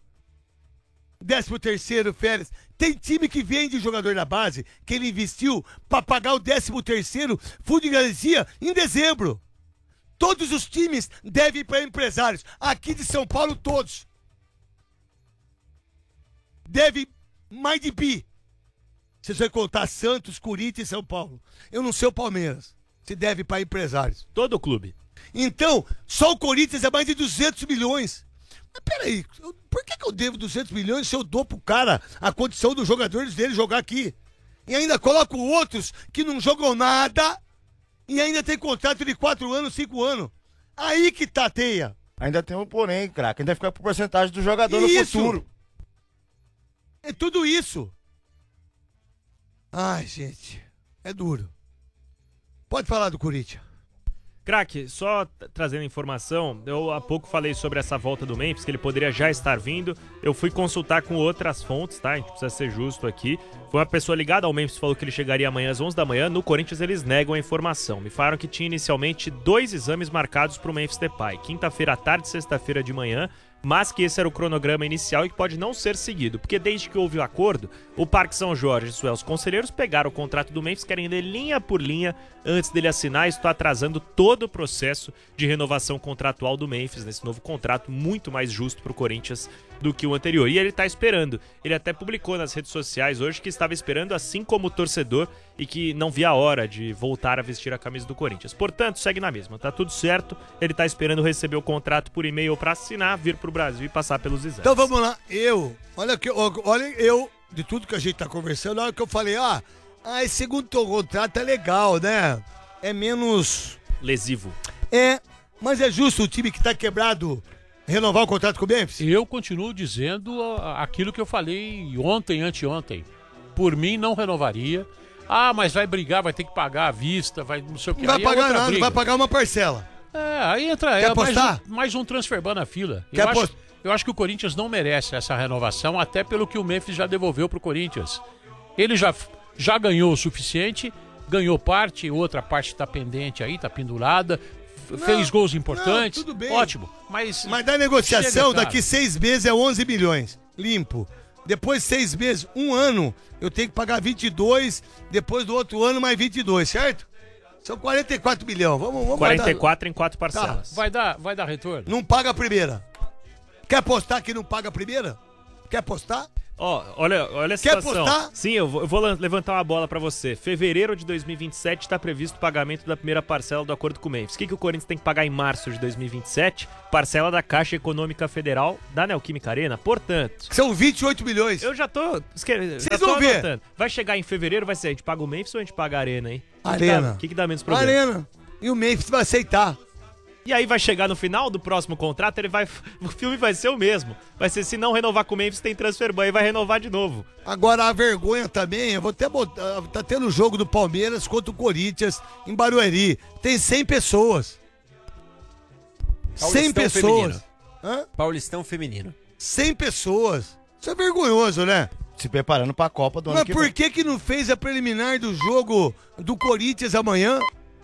décimo terceiro, férias. Tem time que vende jogador da base que ele investiu para pagar o décimo terceiro fundo de garantia em dezembro. Todos os times devem ir para empresários. Aqui de São Paulo, todos. Devem mais de bi. Vocês vão contar Santos, Corinthians e São Paulo. Eu não sei o Palmeiras. Se deve para empresários. Todo o clube. Então, só o Corinthians é mais de duzentos milhões. Mas peraí, eu- por que, que eu devo duzentos milhões se eu dou pro cara a condição dos jogadores dele jogar aqui? E ainda coloco outros que não jogam nada e ainda tem contrato de quatro anos, cinco anos. Aí que tá a teia. Ainda tem um porém, craque. Ainda fica por porcentagem do jogador no Isso. futuro. É tudo isso. Ai, gente, é duro. Pode falar do Corinthians. Craque, só t- trazendo informação, eu há pouco falei sobre essa volta do Memphis, que ele poderia já estar vindo. Eu fui consultar com outras fontes, tá? A gente precisa ser justo aqui. Foi uma pessoa ligada ao Memphis que falou que ele chegaria amanhã às onze da manhã. No Corinthians eles negam a informação. Me falaram que tinha inicialmente dois exames marcados para o Memphis Depay. Quinta-feira à tarde e sexta-feira de manhã. Mas que esse era o cronograma inicial e que pode não ser seguido, porque desde que houve o acordo, o Parque São Jorge e os conselheiros pegaram o contrato do Memphis, querem ler linha por linha antes dele assinar, e isso está atrasando todo o processo de renovação contratual do Memphis, nesse novo contrato muito mais justo para o Corinthians do que o anterior. E ele está esperando, ele até publicou nas redes sociais hoje que estava esperando, assim como o torcedor, e que não via a hora de voltar a vestir a camisa do Corinthians. Portanto, segue na mesma, tá tudo certo, ele está esperando receber o contrato por e-mail para assinar, vir pro Brasil e passar pelos exames. Então vamos lá, eu, olha que olha eu, de tudo que a gente tá conversando, olha que eu falei, ah, ah, esse segundo contrato é legal, né? É menos. Lesivo. É, mas é justo o time que tá quebrado renovar o contrato com o Memphis? Eu continuo dizendo ah, aquilo que eu falei ontem, anteontem. Por mim, não renovaria. Ah, mas vai brigar, vai ter que pagar à vista, vai não sei o que. Não vai Aí é pagar outra nada, briga. vai pagar uma parcela. É, aí entra Quer é, mais, apostar? um, mais um transferban na fila. Quer Eu acho, apost- eu acho que o Corinthians não merece essa renovação, até pelo que o Memphis já devolveu pro Corinthians. Ele já, já ganhou o suficiente, ganhou parte, outra parte tá pendente aí, tá pendurada, f- Não, fez gols importantes. não, tudo bem. Ótimo. Mas, Mas da negociação, Chega, cara. daqui seis meses é onze milhões, limpo. Depois de seis meses, um ano, eu tenho que pagar vinte e dois, depois do outro ano mais vinte e dois, certo? São quarenta e quatro milhões. Vamos, vamos quarenta e botar- quatro em quatro parcelas. vai dar, vai dar retorno. Não paga a primeira. Quer apostar que não paga a primeira? Quer apostar? Ó, olha, olha a Quer situação. apostar? Sim, eu vou, eu vou levantar uma bola pra você. Fevereiro de dois mil e vinte e sete está previsto o pagamento da primeira parcela do acordo com o Memphis. O que, que o Corinthians tem que pagar em março de dois mil e vinte e sete? Parcela da Caixa Econômica Federal da Neoquímica Arena. Portanto, São vinte e oito milhões. eu já tô, esque... já Vocês tô vão ver. anotando. Vai chegar em fevereiro, vai ser a gente paga o Memphis ou a gente paga a Arena, hein? O que Arena. que dá- O que, que dá menos problema? Arena. E o Memphis vai aceitar. E aí vai chegar no final do próximo contrato, ele vai, o filme vai ser o mesmo. Vai ser, se não renovar com o Memphis, tem transfer ban e vai renovar de novo. Agora a vergonha também, eu vou até botar, tá tendo o jogo do Palmeiras contra o Corinthians em Barueri. Tem cem pessoas. cem Paulistão pessoas. feminino. Hã? Paulistão feminino. cem pessoas. Isso é vergonhoso, né? Se preparando pra Copa do ano Mas que por vem. que que não fez a preliminar do jogo do Corinthians amanhã?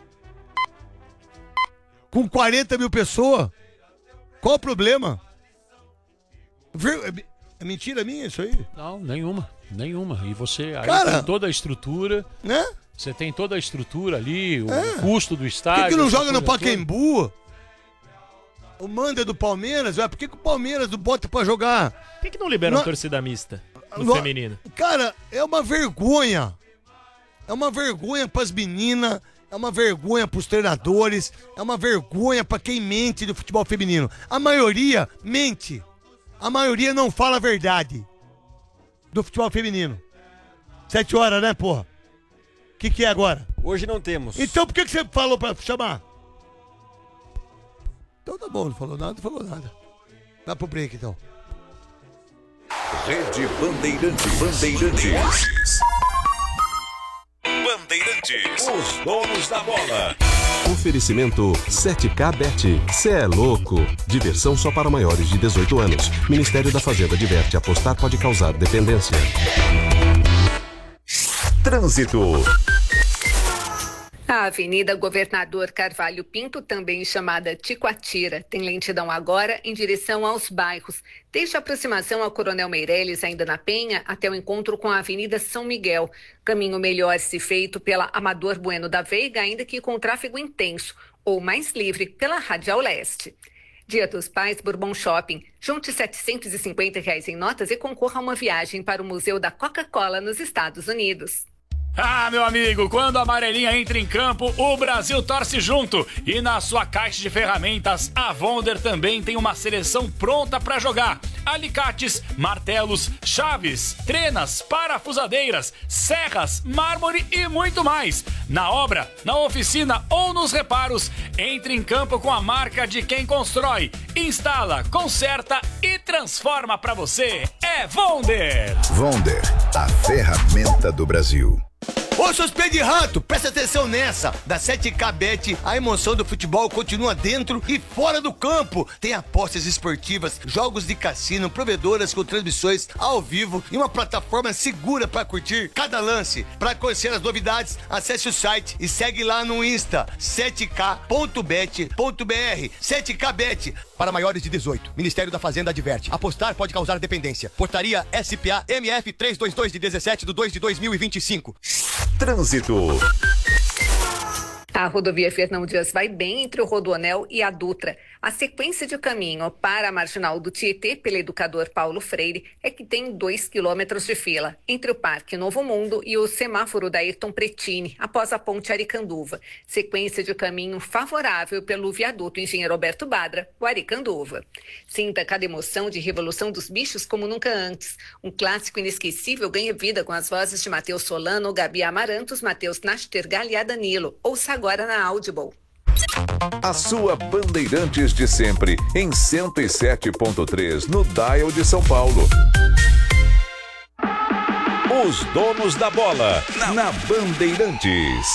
Com quarenta mil pessoas? Qual o problema? Ver- É mentira minha isso aí? Não, nenhuma, nenhuma. E você aí Cara! tem toda a estrutura, Né? você tem toda a estrutura ali, o É. custo do Por estádio. que, que não essa joga no coisa toda. Pacaembu? O manda é do Palmeiras, ué, por que, que o Palmeiras não bota pra jogar? Por que, que não liberam Não- a torcida mista no Não- feminino? Cara, é uma vergonha. É uma vergonha pras meninas, é uma vergonha pros treinadores, é uma vergonha pra quem mente do futebol feminino. A maioria mente. A maioria não fala a verdade do futebol feminino. Sete horas, né, porra? O que, que é agora? Hoje não temos. Então por que, que você falou pra chamar? Então tá bom, não falou nada, não falou nada. Dá pro break então. Rede Bandeirantes. Bandeirantes. Bandeirantes. Os donos da bola. Oferecimento sete K Bet. Cê é louco. Diversão só para maiores de dezoito anos. Ministério da Fazenda adverte: apostar pode causar dependência. Trânsito. A Avenida Governador Carvalho Pinto, também chamada Ticoatira, tem lentidão agora em direção aos bairros, desde a aproximação ao Coronel Meireles, ainda na Penha, até o encontro com a Avenida São Miguel. Caminho melhor se feito pela Amador Bueno da Veiga, ainda que com tráfego intenso, ou mais livre pela Radial Leste. Dia dos Pais, Bourbon Shopping. Junte setecentos e cinquenta reais em notas e concorra a uma viagem para o Museu da Coca-Cola nos Estados Unidos. Ah, meu amigo, quando a amarelinha entra em campo, o Brasil torce junto. E na sua caixa de ferramentas, a Wonder também tem uma seleção pronta para jogar. Alicates, martelos, chaves, trenas, parafusadeiras, serras, mármore e muito mais. Na obra, na oficina ou nos reparos, entre em campo com a marca de quem constrói, instala, conserta e transforma para você. É Wonder! Wonder, a ferramenta do Brasil. Ô, seus pés de rato, presta atenção nessa. Da sete K Bet, a emoção do futebol continua dentro e fora do campo. Tem apostas esportivas, jogos de cassino, provedoras com transmissões ao vivo e uma plataforma segura para curtir cada lance. Para conhecer as novidades, acesse o site e segue lá no Insta, sete K ponto bet ponto b r. sete K Bet, para maiores de dezoito. Ministério da Fazenda adverte: apostar pode causar dependência. Portaria S P A M F trezentos e vinte e dois de dezessete de dois de dois mil e vinte e cinco. Trânsito. A rodovia Fernão Dias vai bem entre o Rodoanel e a Dutra. A sequência de caminho para a marginal do Tietê, pelo educador Paulo Freire, é que tem dois quilômetros de fila entre o Parque Novo Mundo e o semáforo da Ayrton Pretini, após a ponte Aricanduva. Sequência de caminho favorável pelo viaduto Engenheiro Alberto Badra, o Aricanduva. Sinta cada emoção de Revolução dos Bichos como nunca antes. Um clássico inesquecível ganha vida com as vozes de Matheus Solano, Gabi Amarantos, Matheus Nastergal e Danilo. Ouça agora na Audible. A sua Bandeirantes de sempre, em cento e sete ponto três, no Dial de São Paulo. Os donos da bola, na Bandeirantes.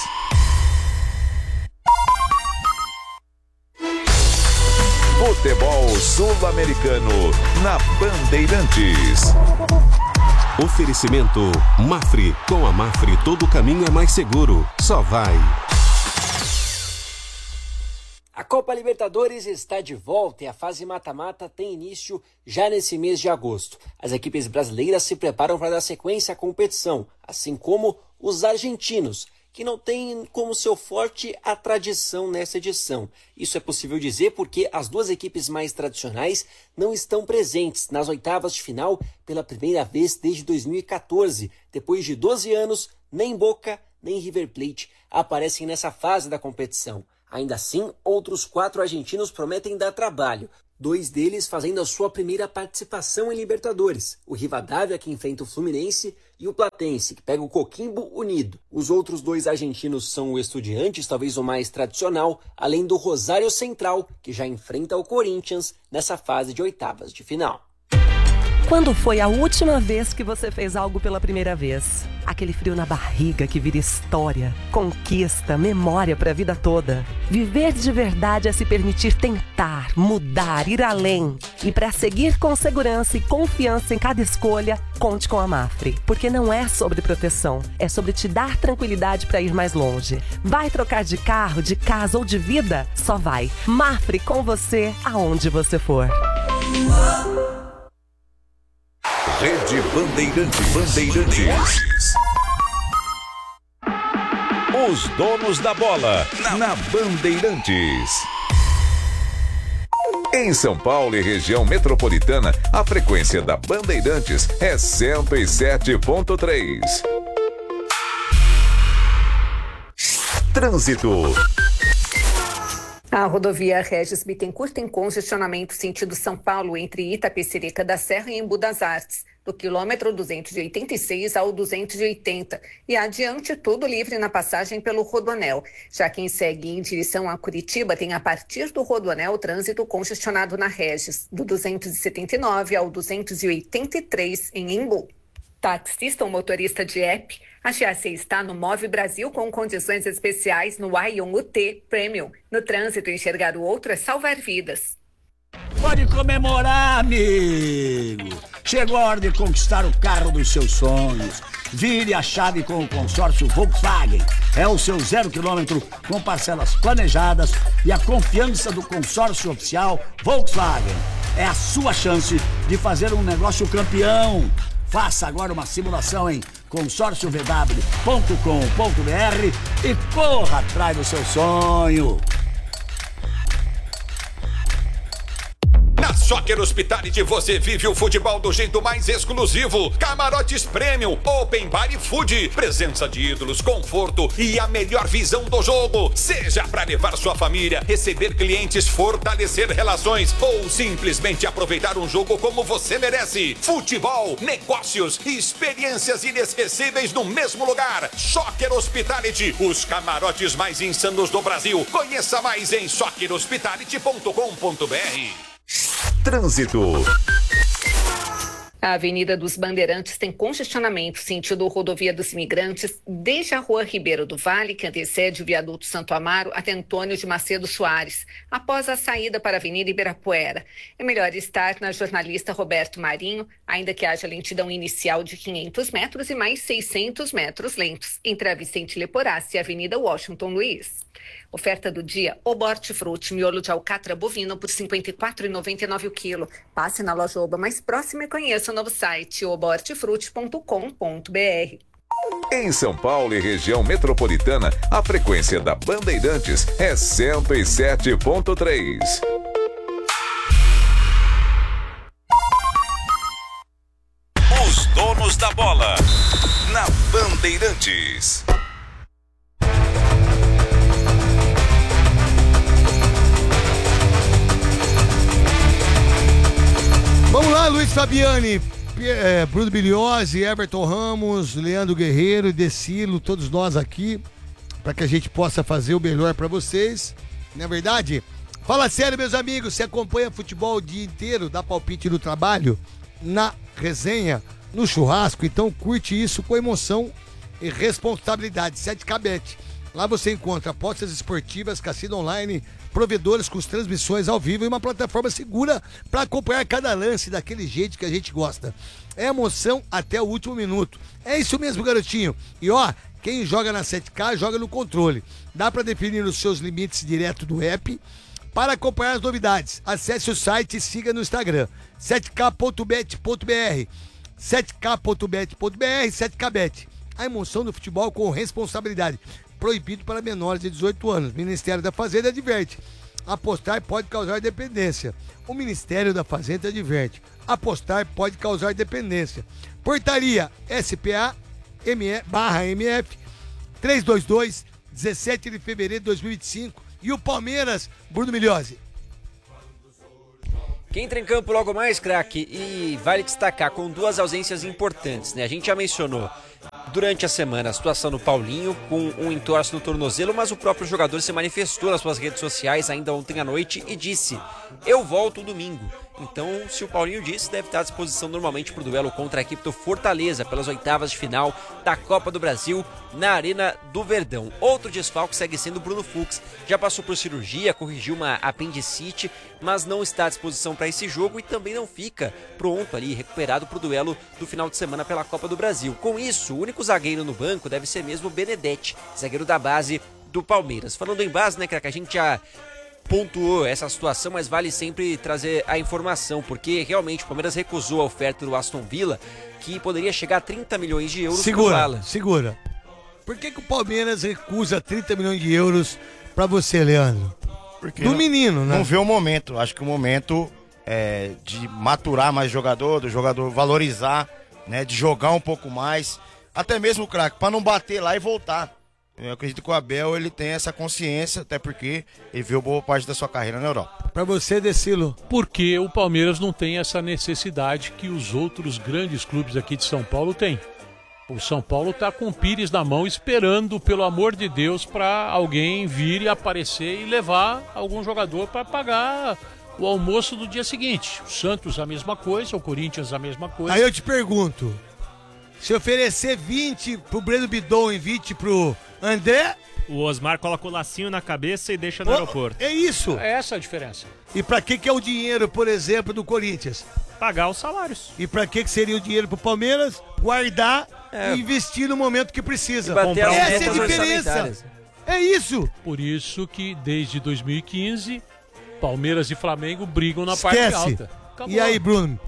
Futebol sul-americano, na Bandeirantes. Oferecimento Mafre. Com a Mafre, todo caminho é mais seguro. Só vai. A Copa Libertadores está de volta e a fase mata-mata tem início já nesse mês de agosto. As equipes brasileiras se preparam para dar sequência à competição, assim como os argentinos, que que não tem como seu forte a tradição nessa edição. Isso é possível dizer porque as duas equipes mais tradicionais não estão presentes nas oitavas de final pela primeira vez desde dois mil e quatorze. Depois de doze anos, nem Boca nem River Plate aparecem nessa fase da competição. Ainda assim, outros quatro argentinos prometem dar trabalho. Dois deles fazendo a sua primeira participação em Libertadores. O Rivadavia, que enfrenta o Fluminense, e o Platense, que pega o Coquimbo Unido. Os outros dois argentinos são o Estudiantes, talvez o mais tradicional, além do Rosário Central, que já enfrenta o Corinthians nessa fase de oitavas de final. Quando foi a última vez que você fez algo pela primeira vez? Aquele frio na barriga que vira história, conquista, memória para a vida toda. Viver de verdade é se permitir tentar, mudar, ir além. E para seguir com segurança e confiança em cada escolha, conte com a Mafre. Porque não é sobre proteção, é sobre te dar tranquilidade para ir mais longe. Vai trocar de carro, de casa ou de vida? Só vai. Mafre com você, aonde você for. Rede Bandeirante Bandeirantes. Os donos da bola na Bandeirantes. Em São Paulo e região metropolitana, a frequência da Bandeirantes é cento e sete ponto três. Trânsito. A rodovia Regis Bittencourt tem congestionamento sentido São Paulo entre Itapecerica da Serra e Embu das Artes, do quilômetro duzentos e oitenta e seis ao duzentos e oitenta, e adiante tudo livre na passagem pelo Rodoanel. Já quem segue em direção a Curitiba tem a partir do Rodoanel trânsito congestionado na Regis, do duzentos e setenta e nove ao duzentos e oitenta e três em Embu. Taxista ou motorista de app, a G A C está no Move Brasil com condições especiais no Ion U T Premium. No trânsito, enxergar o outro é salvar vidas. Pode comemorar, amigo! Chegou a hora de conquistar o carro dos seus sonhos. Vire a chave com o consórcio Volkswagen. É o seu zero quilômetro com parcelas planejadas e a confiança do consórcio oficial Volkswagen. É a sua chance de fazer um negócio campeão. Faça agora uma simulação em consórcio v w ponto com ponto b r e corra atrás do seu sonho. Na Soccer Hospitality você vive o futebol do jeito mais exclusivo. Camarotes Premium, Open Bar e Food. Presença de ídolos, conforto e a melhor visão do jogo. Seja para levar sua família, receber clientes, fortalecer relações ou simplesmente aproveitar um jogo como você merece. Futebol, negócios e experiências inesquecíveis no mesmo lugar. Soccer Hospitality, os camarotes mais insanos do Brasil. Conheça mais em soccer hospitality ponto com ponto b r. Trânsito. A Avenida dos Bandeirantes tem congestionamento sentido rodovia dos Imigrantes desde a Rua Ribeiro do Vale, que antecede o viaduto Santo Amaro, até Antônio de Macedo Soares, após a saída para a Avenida Ibirapuera. É melhor estar na jornalista Roberto Marinho, ainda que haja lentidão inicial de quinhentos metros e mais seiscentos metros lentos, entre a Vicente Leporassi e a Avenida Washington Luiz. Oferta do dia, Oba Hortifruti, miolo de alcatra bovino por cinquenta e quatro reais e noventa e nove centavos o quilo. Passe na loja Oba mais próxima e conheça o novo site oba hortifruti ponto com ponto b r. Em São Paulo e região metropolitana, a frequência da Bandeirantes é cento e sete ponto três. Os donos da bola na Bandeirantes. Vamos lá, Luiz Fabiani, é, Bruno Biliosi, Everton Ramos, Leandro Guerreiro, Decilo, todos nós aqui, para que a gente possa fazer o melhor para vocês, não é verdade? Fala sério, meus amigos, você acompanha futebol o dia inteiro, dá palpite no trabalho, na resenha, no churrasco, então curte isso com emoção e responsabilidade. sete K Bet. Lá você encontra apostas esportivas, cassino online, provedores com transmissões ao vivo e uma plataforma segura para acompanhar cada lance daquele jeito que a gente gosta. É emoção até o último minuto. É isso mesmo, garotinho. E ó, quem joga na sete K, joga no controle. Dá para definir os seus limites direto do app. Para acompanhar as novidades, acesse o site e siga no Instagram, sete k ponto bet ponto b r, sete k ponto bet ponto b r, sete K Bet. A emoção do futebol com responsabilidade. proibido para menores de dezoito anos. O Ministério da Fazenda adverte. Apostar pode causar dependência. O Ministério da Fazenda adverte. Apostar pode causar dependência. Portaria S P A barra M F trezentos e vinte e dois, dezessete de fevereiro de dois mil e vinte e cinco. E o Palmeiras, Bruno Migliozzi. Quem entra em campo logo mais, craque, e vale destacar com duas ausências importantes, né? A gente já mencionou durante a semana a situação do Paulinho com um entorse no tornozelo, mas o próprio jogador se manifestou nas suas redes sociais ainda ontem à noite e disse: eu volto domingo. Então, se o Paulinho disse, deve estar à disposição normalmente para o duelo contra a equipe do Fortaleza pelas oitavas de final da Copa do Brasil na Arena do Verdão. Outro desfalque segue sendo o Bruno Fux. Já passou por cirurgia, corrigiu uma apendicite, mas não está à disposição para esse jogo e também não fica pronto ali, recuperado para o duelo do final de semana pela Copa do Brasil. Com isso, o único zagueiro no banco deve ser mesmo o Benedetti, zagueiro da base do Palmeiras. Falando em base, né, que a gente já pontuou essa situação, mas vale sempre trazer a informação, porque realmente o Palmeiras recusou a oferta do Aston Villa, que poderia chegar a trinta milhões de euros. Segura, segura. Por que, que o Palmeiras recusa trinta milhões de euros pra você, Leandro? Porque do não, menino, né? Não vê o momento. Acho que o momento é de maturar mais jogador, do jogador valorizar, né, de jogar um pouco mais, até mesmo o craque, pra não bater lá e voltar. Eu acredito que o Abel, ele tem essa consciência, até porque ele viu boa parte da sua carreira na Europa. Pra você, Decilo. Porque o Palmeiras não tem essa necessidade que os outros grandes clubes aqui de São Paulo têm. O São Paulo tá com o Pires na mão, esperando, pelo amor de Deus, pra alguém vir e aparecer e levar algum jogador para pagar o almoço do dia seguinte. O Santos a mesma coisa, o Corinthians a mesma coisa. Aí eu te pergunto, se oferecer vinte pro Breno Bidon e vinte pro André... O Osmar coloca o lacinho na cabeça e deixa no oh, aeroporto. É isso. É essa a diferença. E pra que que é o dinheiro, por exemplo, do Corinthians? Pagar os salários. E pra que que seria o dinheiro pro Palmeiras? Guardar é. e investir no momento que precisa. Essa é a diferença. É isso. Por isso que desde dois mil e quinze, Palmeiras e Flamengo brigam na Esquece. parte alta. Acabou. E aí, Bruno?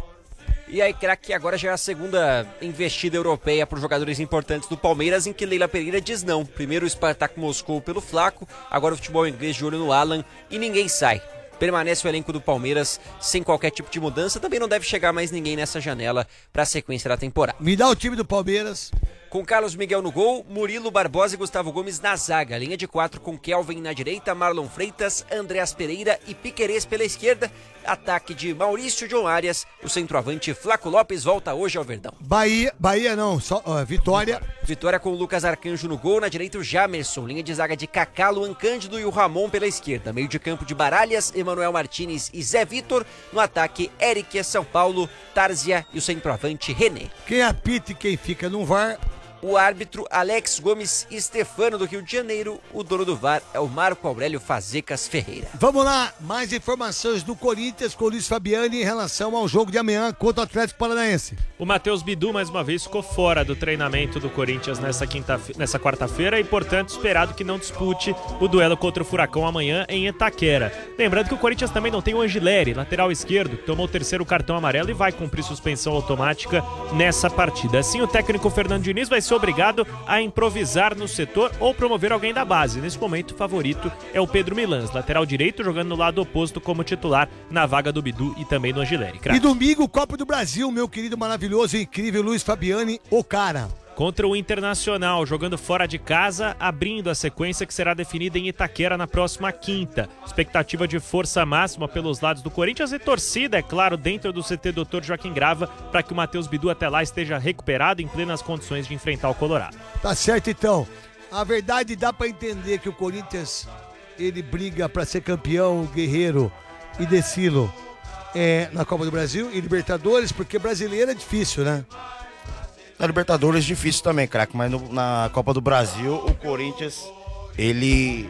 E aí, craque, agora já é a segunda investida europeia para os jogadores importantes do Palmeiras, em que Leila Pereira diz não. Primeiro o Spartak Moscou pelo Flaco, agora o futebol inglês de olho no Alan e ninguém sai. Permanece o elenco do Palmeiras sem qualquer tipo de mudança, também não deve chegar mais ninguém nessa janela para a sequência da temporada. Me dá o time do Palmeiras. Com Carlos Miguel no gol, Murilo Barbosa e Gustavo Gomes na zaga. Linha de quatro com Kelvin na direita, Marlon Freitas, Andreas Pereira e Piquerez pela esquerda. Ataque de Maurício John Arias. O centroavante Flaco Lopes volta hoje ao Verdão. Bahia, Bahia não, só ó, Vitória. Vitória com Lucas Arcanjo no gol, na direita o Jamerson. Linha de zaga de Kaká, Luan Cândido e o Ramon pela esquerda. Meio de campo de Baralhas, Emanuel Martinez e Zé Vitor. No ataque, Eric São Paulo, Tárzia e o centroavante René. Quem apita e quem fica no V A R... O árbitro Alex Gomes Stefano do Rio de Janeiro. O dono do V A R é o Marco Aurélio Fazecas Ferreira. Vamos lá, mais informações do Corinthians com o Luiz Fabiani em relação ao jogo de amanhã contra o Atlético Paranaense. O Matheus Bidu, mais uma vez, ficou fora do treinamento do Corinthians nessa, quinta, nessa quarta-feira e, portanto, esperado que não dispute o duelo contra o Furacão amanhã em Itaquera. Lembrando que o Corinthians também não tem o Angileri, lateral esquerdo, que tomou o terceiro cartão amarelo e vai cumprir suspensão automática nessa partida. Assim, o técnico Fernando Diniz vai ser obrigado a improvisar no setor ou promover alguém da base. Nesse momento, o favorito é o Pedro Milans, lateral direito, jogando no lado oposto como titular na vaga do Bidu e também do Angileri. E domingo, Copa do Brasil, meu querido, maravilhoso e incrível Luiz Fabiani, o cara. Contra o Internacional, jogando fora de casa, abrindo a sequência que será definida em Itaquera na próxima quinta. Expectativa de força máxima pelos lados do Corinthians e torcida, é claro, dentro do C T doutor Joaquim Grava, para que o Matheus Bidu até lá esteja recuperado em plenas condições de enfrentar o Colorado. Tá certo, então. A verdade, dá para entender que o Corinthians, ele briga para ser campeão, Guerreiro e Decilo é, na Copa do Brasil e Libertadores, porque brasileiro é difícil, né? Na Libertadores difícil também, craque, mas no, na Copa do Brasil, o Corinthians, ele...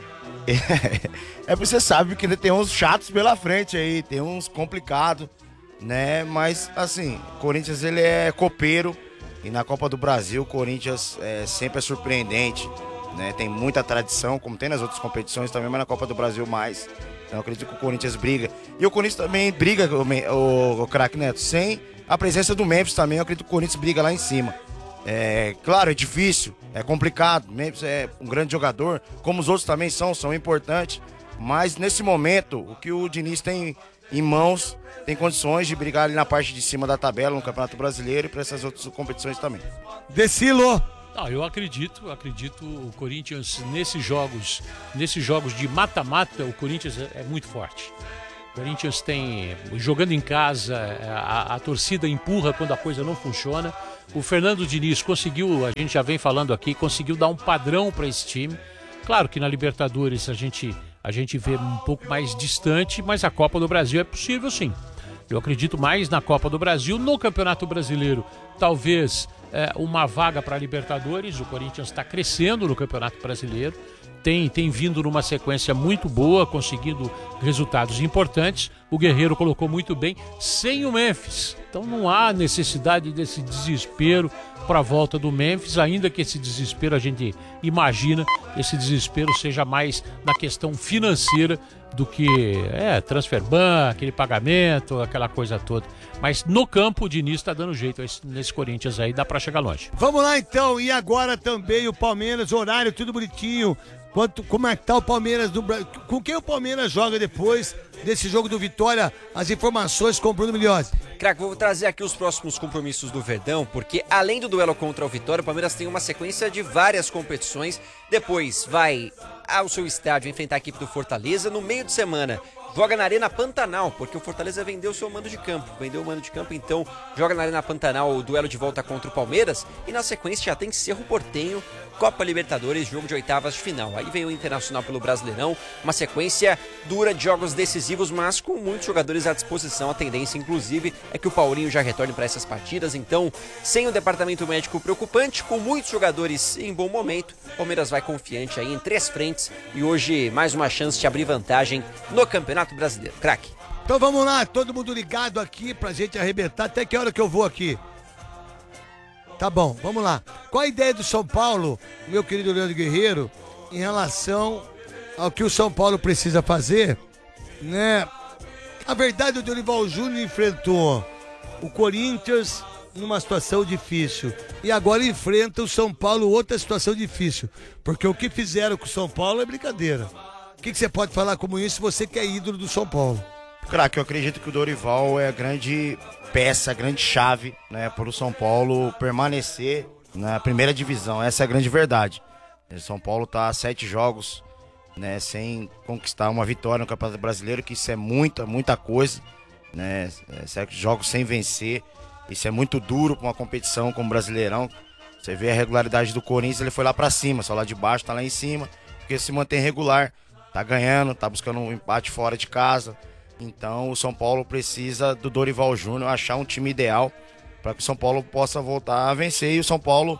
é porque você sabe que tem uns chatos pela frente aí, tem uns complicados, né? Mas, assim, o Corinthians, ele é copeiro e na Copa do Brasil, o Corinthians é, sempre é surpreendente, né? Tem muita tradição, como tem nas outras competições também, mas na Copa do Brasil mais. Então, eu acredito que o Corinthians briga. E o Corinthians também briga, o, o, o craque Neto, sem... a presença do Memphis também, eu acredito que o Corinthians briga lá em cima. É, claro, é difícil, é complicado. Memphis é um grande jogador, como os outros também são, são importantes. Mas nesse momento, o que o Diniz tem em mãos, tem condições de brigar ali na parte de cima da tabela, no Campeonato Brasileiro e para essas outras competições também. Decilo! Não, eu acredito, acredito o Corinthians nesses jogos, nesses jogos de mata-mata, o Corinthians é muito forte. O Corinthians tem, jogando em casa, a, a torcida empurra quando a coisa não funciona. O Fernando Diniz conseguiu, a gente já vem falando aqui, conseguiu dar um padrão para esse time. Claro que na Libertadores a gente, a gente vê um pouco mais distante, mas a Copa do Brasil é possível sim. Eu acredito mais na Copa do Brasil. No Campeonato Brasileiro, talvez é, uma vaga para a Libertadores. O Corinthians está crescendo no Campeonato Brasileiro. Tem, tem vindo numa sequência muito boa, conseguindo resultados importantes. O Guerreiro colocou muito bem, sem o Memphis. Então não há necessidade desse desespero para a volta do Memphis, ainda que esse desespero, a gente imagina, esse desespero seja mais na questão financeira do que é, transfer ban, aquele pagamento, aquela coisa toda. Mas no campo o Diniz está dando jeito nesse Corinthians aí, dá para chegar longe. Vamos lá então, e agora também o Palmeiras, horário tudo bonitinho. Quanto, como é que tá o Palmeiras do Brasil? Com quem o Palmeiras joga depois desse jogo do Vitória? As informações com o Bruno Milhões. Crack, vou trazer aqui os próximos compromissos do Verdão, porque além do duelo contra o Vitória, o Palmeiras tem uma sequência de várias competições. Depois vai ao seu estádio enfrentar a equipe do Fortaleza. No meio de semana, joga na Arena Pantanal, porque o Fortaleza vendeu o seu mando de campo. Vendeu o mando de campo, então joga na Arena Pantanal o duelo de volta contra o Palmeiras. E na sequência já tem Cerro Porteño, Copa Libertadores, jogo de oitavas de final. Aí vem o Internacional pelo Brasileirão, uma sequência dura de jogos decisivos, mas com muitos jogadores à disposição. A tendência, inclusive, é que o Paulinho já retorne para essas partidas. Então, sem o departamento médico preocupante, com muitos jogadores em bom momento, o Palmeiras vai confiante aí em três frentes e hoje mais uma chance de abrir vantagem no Campeonato Brasileiro. Craque. Então vamos lá, todo mundo ligado aqui pra gente arrebentar. Até que hora que eu vou aqui? Tá bom, vamos lá. Qual a ideia do São Paulo, meu querido Leandro Guerreiro, em relação ao que o São Paulo precisa fazer, né? A verdade, o Dorival Júnior enfrentou o Corinthians numa situação difícil e agora enfrenta o São Paulo outra situação difícil, porque o que fizeram com o São Paulo é brincadeira. O que, que você pode falar como isso, você que é ídolo do São Paulo? Craque, eu acredito que o Dorival é a grande peça, a grande chave, né, para o São Paulo permanecer na primeira divisão. Essa é a grande verdade. O São Paulo está a sete jogos, né, sem conquistar uma vitória no Campeonato Brasileiro, que isso é muita, muita coisa, né, sete jogos sem vencer. Isso é muito duro para uma competição como o Brasileirão. Você vê a regularidade do Corinthians, ele foi lá para cima, só lá de baixo tá lá em cima, porque se mantém regular, tá ganhando, tá buscando um empate fora de casa. Então o São Paulo precisa do Dorival Júnior achar um time ideal para que o São Paulo possa voltar a vencer. E o São Paulo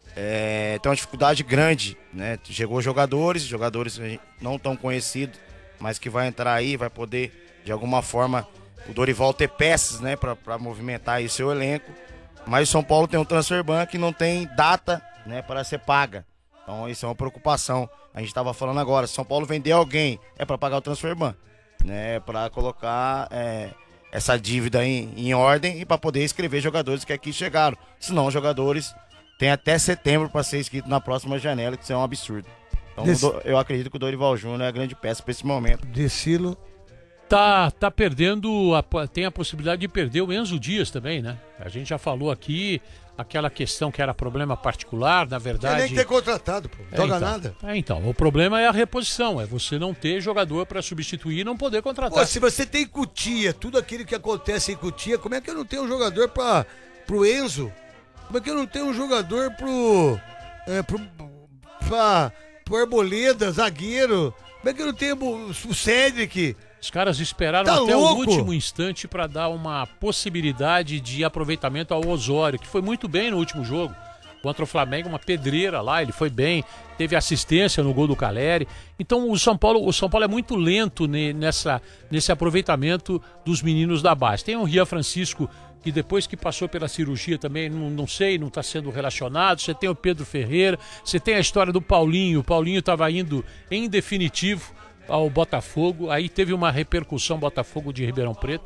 é, tem uma dificuldade grande, né? Chegou jogadores, jogadores não tão conhecidos, mas que vai entrar aí, vai poder de alguma forma o Dorival ter peças, né, para movimentar aí seu elenco. Mas o São Paulo tem um transfer ban que não tem data, né, para ser paga. Então isso é uma preocupação. A gente estava falando agora, se São Paulo vender alguém, é para pagar o transfer ban, né, para colocar é, essa dívida em, em ordem e para poder inscrever jogadores que aqui chegaram. Senão os jogadores têm até setembro para ser inscrito na próxima janela, que isso é um absurdo. Então Desse... eu acredito que o Dorival Júnior é a grande peça para esse momento. Decilo. Tá, tá perdendo, a, tem a possibilidade de perder o Enzo Dias também, né? A gente já falou aqui aquela questão que era problema particular, na verdade... Tem nem ter contratado, pô. Não joga é, então, nada. É, então, o problema é a reposição, é você não ter jogador para substituir e não poder contratar. Pô, se você tem Cutia, tudo aquilo que acontece em Cutia, como é que eu não tenho um jogador para pro Enzo? Como é que eu não tenho um jogador pro... É, pro... pra... pro Arboleda, zagueiro? Como é que eu não tenho o Cedric? Os caras esperaram tá até louco? o último instante para dar uma possibilidade de aproveitamento ao Osório, que foi muito bem no último jogo. Contra o Flamengo, uma pedreira lá, ele foi bem, teve assistência no gol do Caleri. Então o São Paulo, o São Paulo é muito lento nessa, nesse aproveitamento dos meninos da base. Tem o Rian Francisco, que depois que passou pela cirurgia também, não, não sei, não está sendo relacionado. Você tem o Pedro Ferreira, você tem a história do Paulinho. O Paulinho estava indo em definitivo ao Botafogo, aí teve uma repercussão Botafogo de Ribeirão Preto.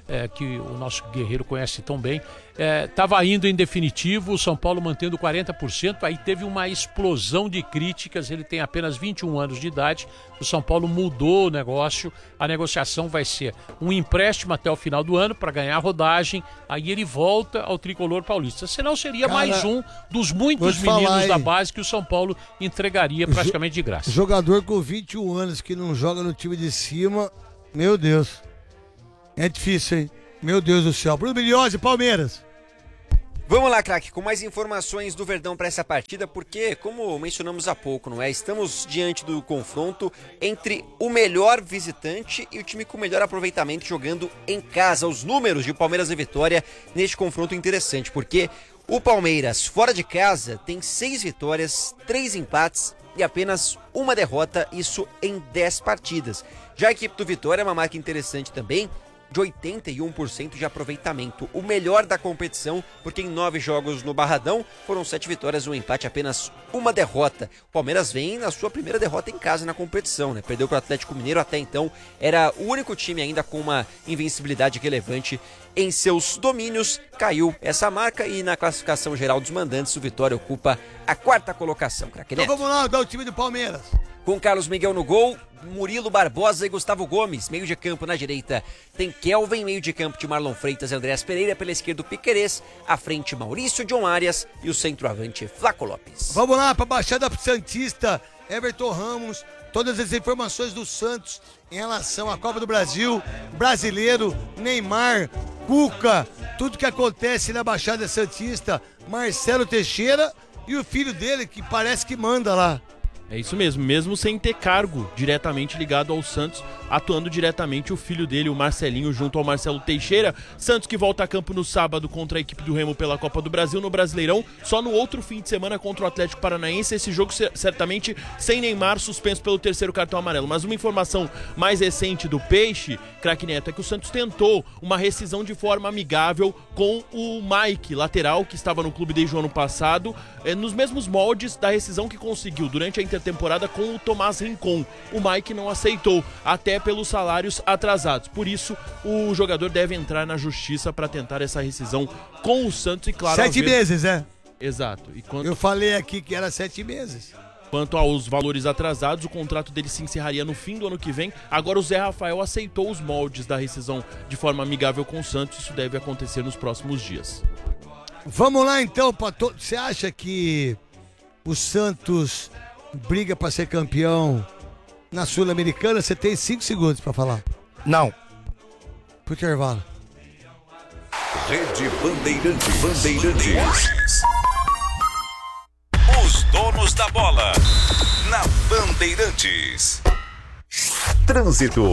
é, que o nosso guerreiro conhece tão bem. Estava é, indo em definitivo, o São Paulo mantendo quarenta por cento, aí teve uma explosão de críticas, ele tem apenas vinte e um anos de idade, o São Paulo mudou o negócio, a negociação vai ser um empréstimo até o final do ano para ganhar rodagem, aí ele volta ao tricolor paulista, senão seria Cara, mais um dos muitos meninos falar, da base que o São Paulo entregaria praticamente de graça. Jogador com vinte e um anos que não joga no time de cima, meu Deus, é difícil, hein? Meu Deus do céu. Bruno Bilhose, Palmeiras. Vamos lá, craque, com mais informações do Verdão para essa partida, porque, como mencionamos há pouco, não é? Estamos diante do confronto entre o melhor visitante e o time com o melhor aproveitamento jogando em casa. Os números de Palmeiras e Vitória neste confronto interessante, porque o Palmeiras, fora de casa, tem seis vitórias, três empates e apenas uma derrota, isso em dez partidas. Já a equipe do Vitória é uma marca interessante também, de oitenta e um por cento de aproveitamento, o melhor da competição, porque em nove jogos no Barradão foram sete vitórias, um empate, apenas uma derrota. O Palmeiras vem na sua primeira derrota em casa na competição, né? Perdeu para o Atlético Mineiro, até então era o único time ainda com uma invencibilidade relevante em seus domínios. Caiu essa marca e na classificação geral dos mandantes o Vitória ocupa a quarta colocação, craque Neto. Então vamos lá, dá o time do Palmeiras. Com Carlos Miguel no gol, Murilo Barbosa e Gustavo Gomes. Meio de campo na direita tem Kelvin, meio de campo de Marlon Freitas e Andréas Pereira, pela esquerda o Piquerez, à frente Maurício John Arias e o centroavante Flaco Lopes. Vamos lá para a Baixada Santista, Everton Ramos, todas as informações do Santos em relação à Copa do Brasil, Brasileiro, Neymar, Cuca, tudo que acontece na Baixada Santista, Marcelo Teixeira e o filho dele que parece que manda lá. É isso mesmo, mesmo sem ter cargo diretamente ligado ao Santos, atuando diretamente o filho dele, o Marcelinho, junto ao Marcelo Teixeira. Santos que volta a campo no sábado contra a equipe do Remo pela Copa do Brasil no Brasileirão, só no outro fim de semana contra o Atlético Paranaense, esse jogo certamente sem Neymar, suspenso pelo terceiro cartão amarelo. Mas uma informação mais recente do Peixe, craque Neto, é que o Santos tentou uma rescisão de forma amigável com o Mike, lateral, que estava no clube desde o ano passado, é, nos mesmos moldes da rescisão que conseguiu durante a intertemporada com o Tomás Rincon. O Mike não aceitou, até pelos salários atrasados. Por isso, o jogador deve entrar na justiça para tentar essa rescisão com o Santos e, claro... Sete haver... meses, é? Exato. E quanto... Eu falei aqui que era sete meses. Quanto aos valores atrasados, o contrato dele se encerraria no fim do ano que vem. Agora o Zé Rafael aceitou os moldes da rescisão de forma amigável com o Santos. Isso deve acontecer nos próximos dias. Vamos lá então, Pato. Você acha que o Santos briga para ser campeão na Sul-Americana? Você tem cinco segundos para falar. Não. Pro intervalo. Rede Bandeirantes. Bandeirantes. Os donos da bola. Na Bandeirantes. Trânsito.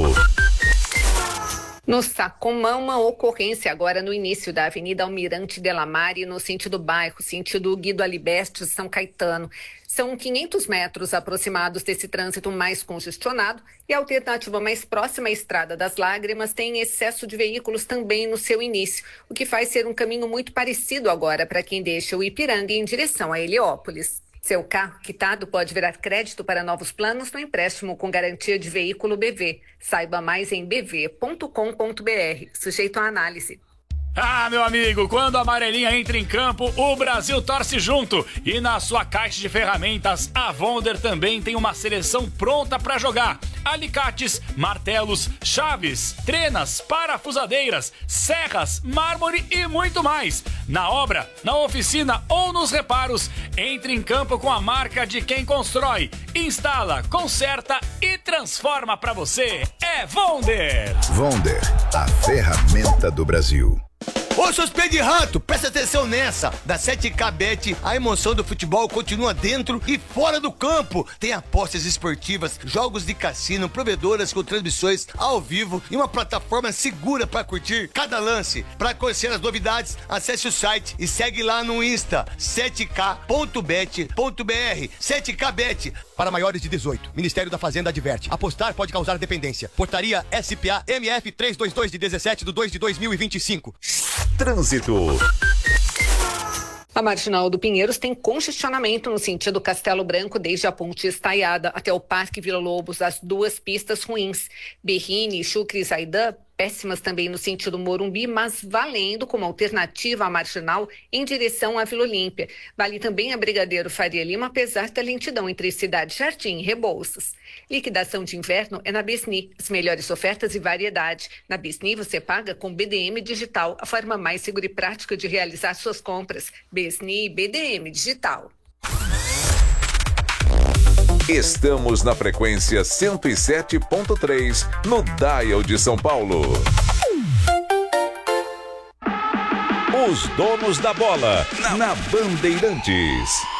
No Sacomã, uma ocorrência agora no início da Avenida Almirante Delamare, no sentido bairro, sentido Guido Alibeste, São Caetano. São quinhentos metros aproximados desse trânsito mais congestionado e a alternativa mais próxima à Estrada das Lágrimas tem excesso de veículos também no seu início, o que faz ser um caminho muito parecido agora para quem deixa o Ipiranga em direção a Heliópolis. Seu carro quitado pode virar crédito para novos planos no empréstimo com garantia de veículo B V. Saiba mais em b v ponto com ponto b r. Sujeito à análise. Ah, meu amigo, quando a amarelinha entra em campo, o Brasil torce junto. E na sua caixa de ferramentas, a Wonder também tem uma seleção pronta para jogar. Alicates, martelos, chaves, trenas, parafusadeiras, serras, mármore e muito mais. Na obra, na oficina ou nos reparos, entre em campo com a marca de quem constrói, instala, conserta e transforma para você. É Wonder! Wonder, a ferramenta do Brasil. Ô, seus pés de rato, presta atenção nessa. Da sete K Bet, a emoção do futebol continua dentro e fora do campo. Tem apostas esportivas, jogos de cassino, provedoras com transmissões ao vivo e uma plataforma segura para curtir cada lance. Para conhecer as novidades, acesse o site e segue lá no Insta, sete k ponto bet ponto b r. sete K Bet. Para maiores de dezoito, Ministério da Fazenda adverte. Apostar pode causar dependência. Portaria S P A M F trezentos e vinte e dois de dezessete de dois de dois mil e vinte e cinco. Trânsito. A Marginal do Pinheiros tem congestionamento no sentido Castelo Branco desde a Ponte Estaiada até o Parque Vila Lobos, as duas pistas ruins. Berrini, Chucre e Zaidan péssimas também no sentido Morumbi, mas valendo como alternativa à Marginal em direção à Vila Olímpia. Vale também a Brigadeiro Faria Lima, apesar da lentidão entre Cidade Jardim e Rebouças. Liquidação de inverno é na Besni, as melhores ofertas e variedade. Na Besni você paga com B D M Digital, a forma mais segura e prática de realizar suas compras. Besni B D M Digital. Estamos na frequência cento e sete ponto três, no Dial de São Paulo. Os donos da bola, na Bandeirantes.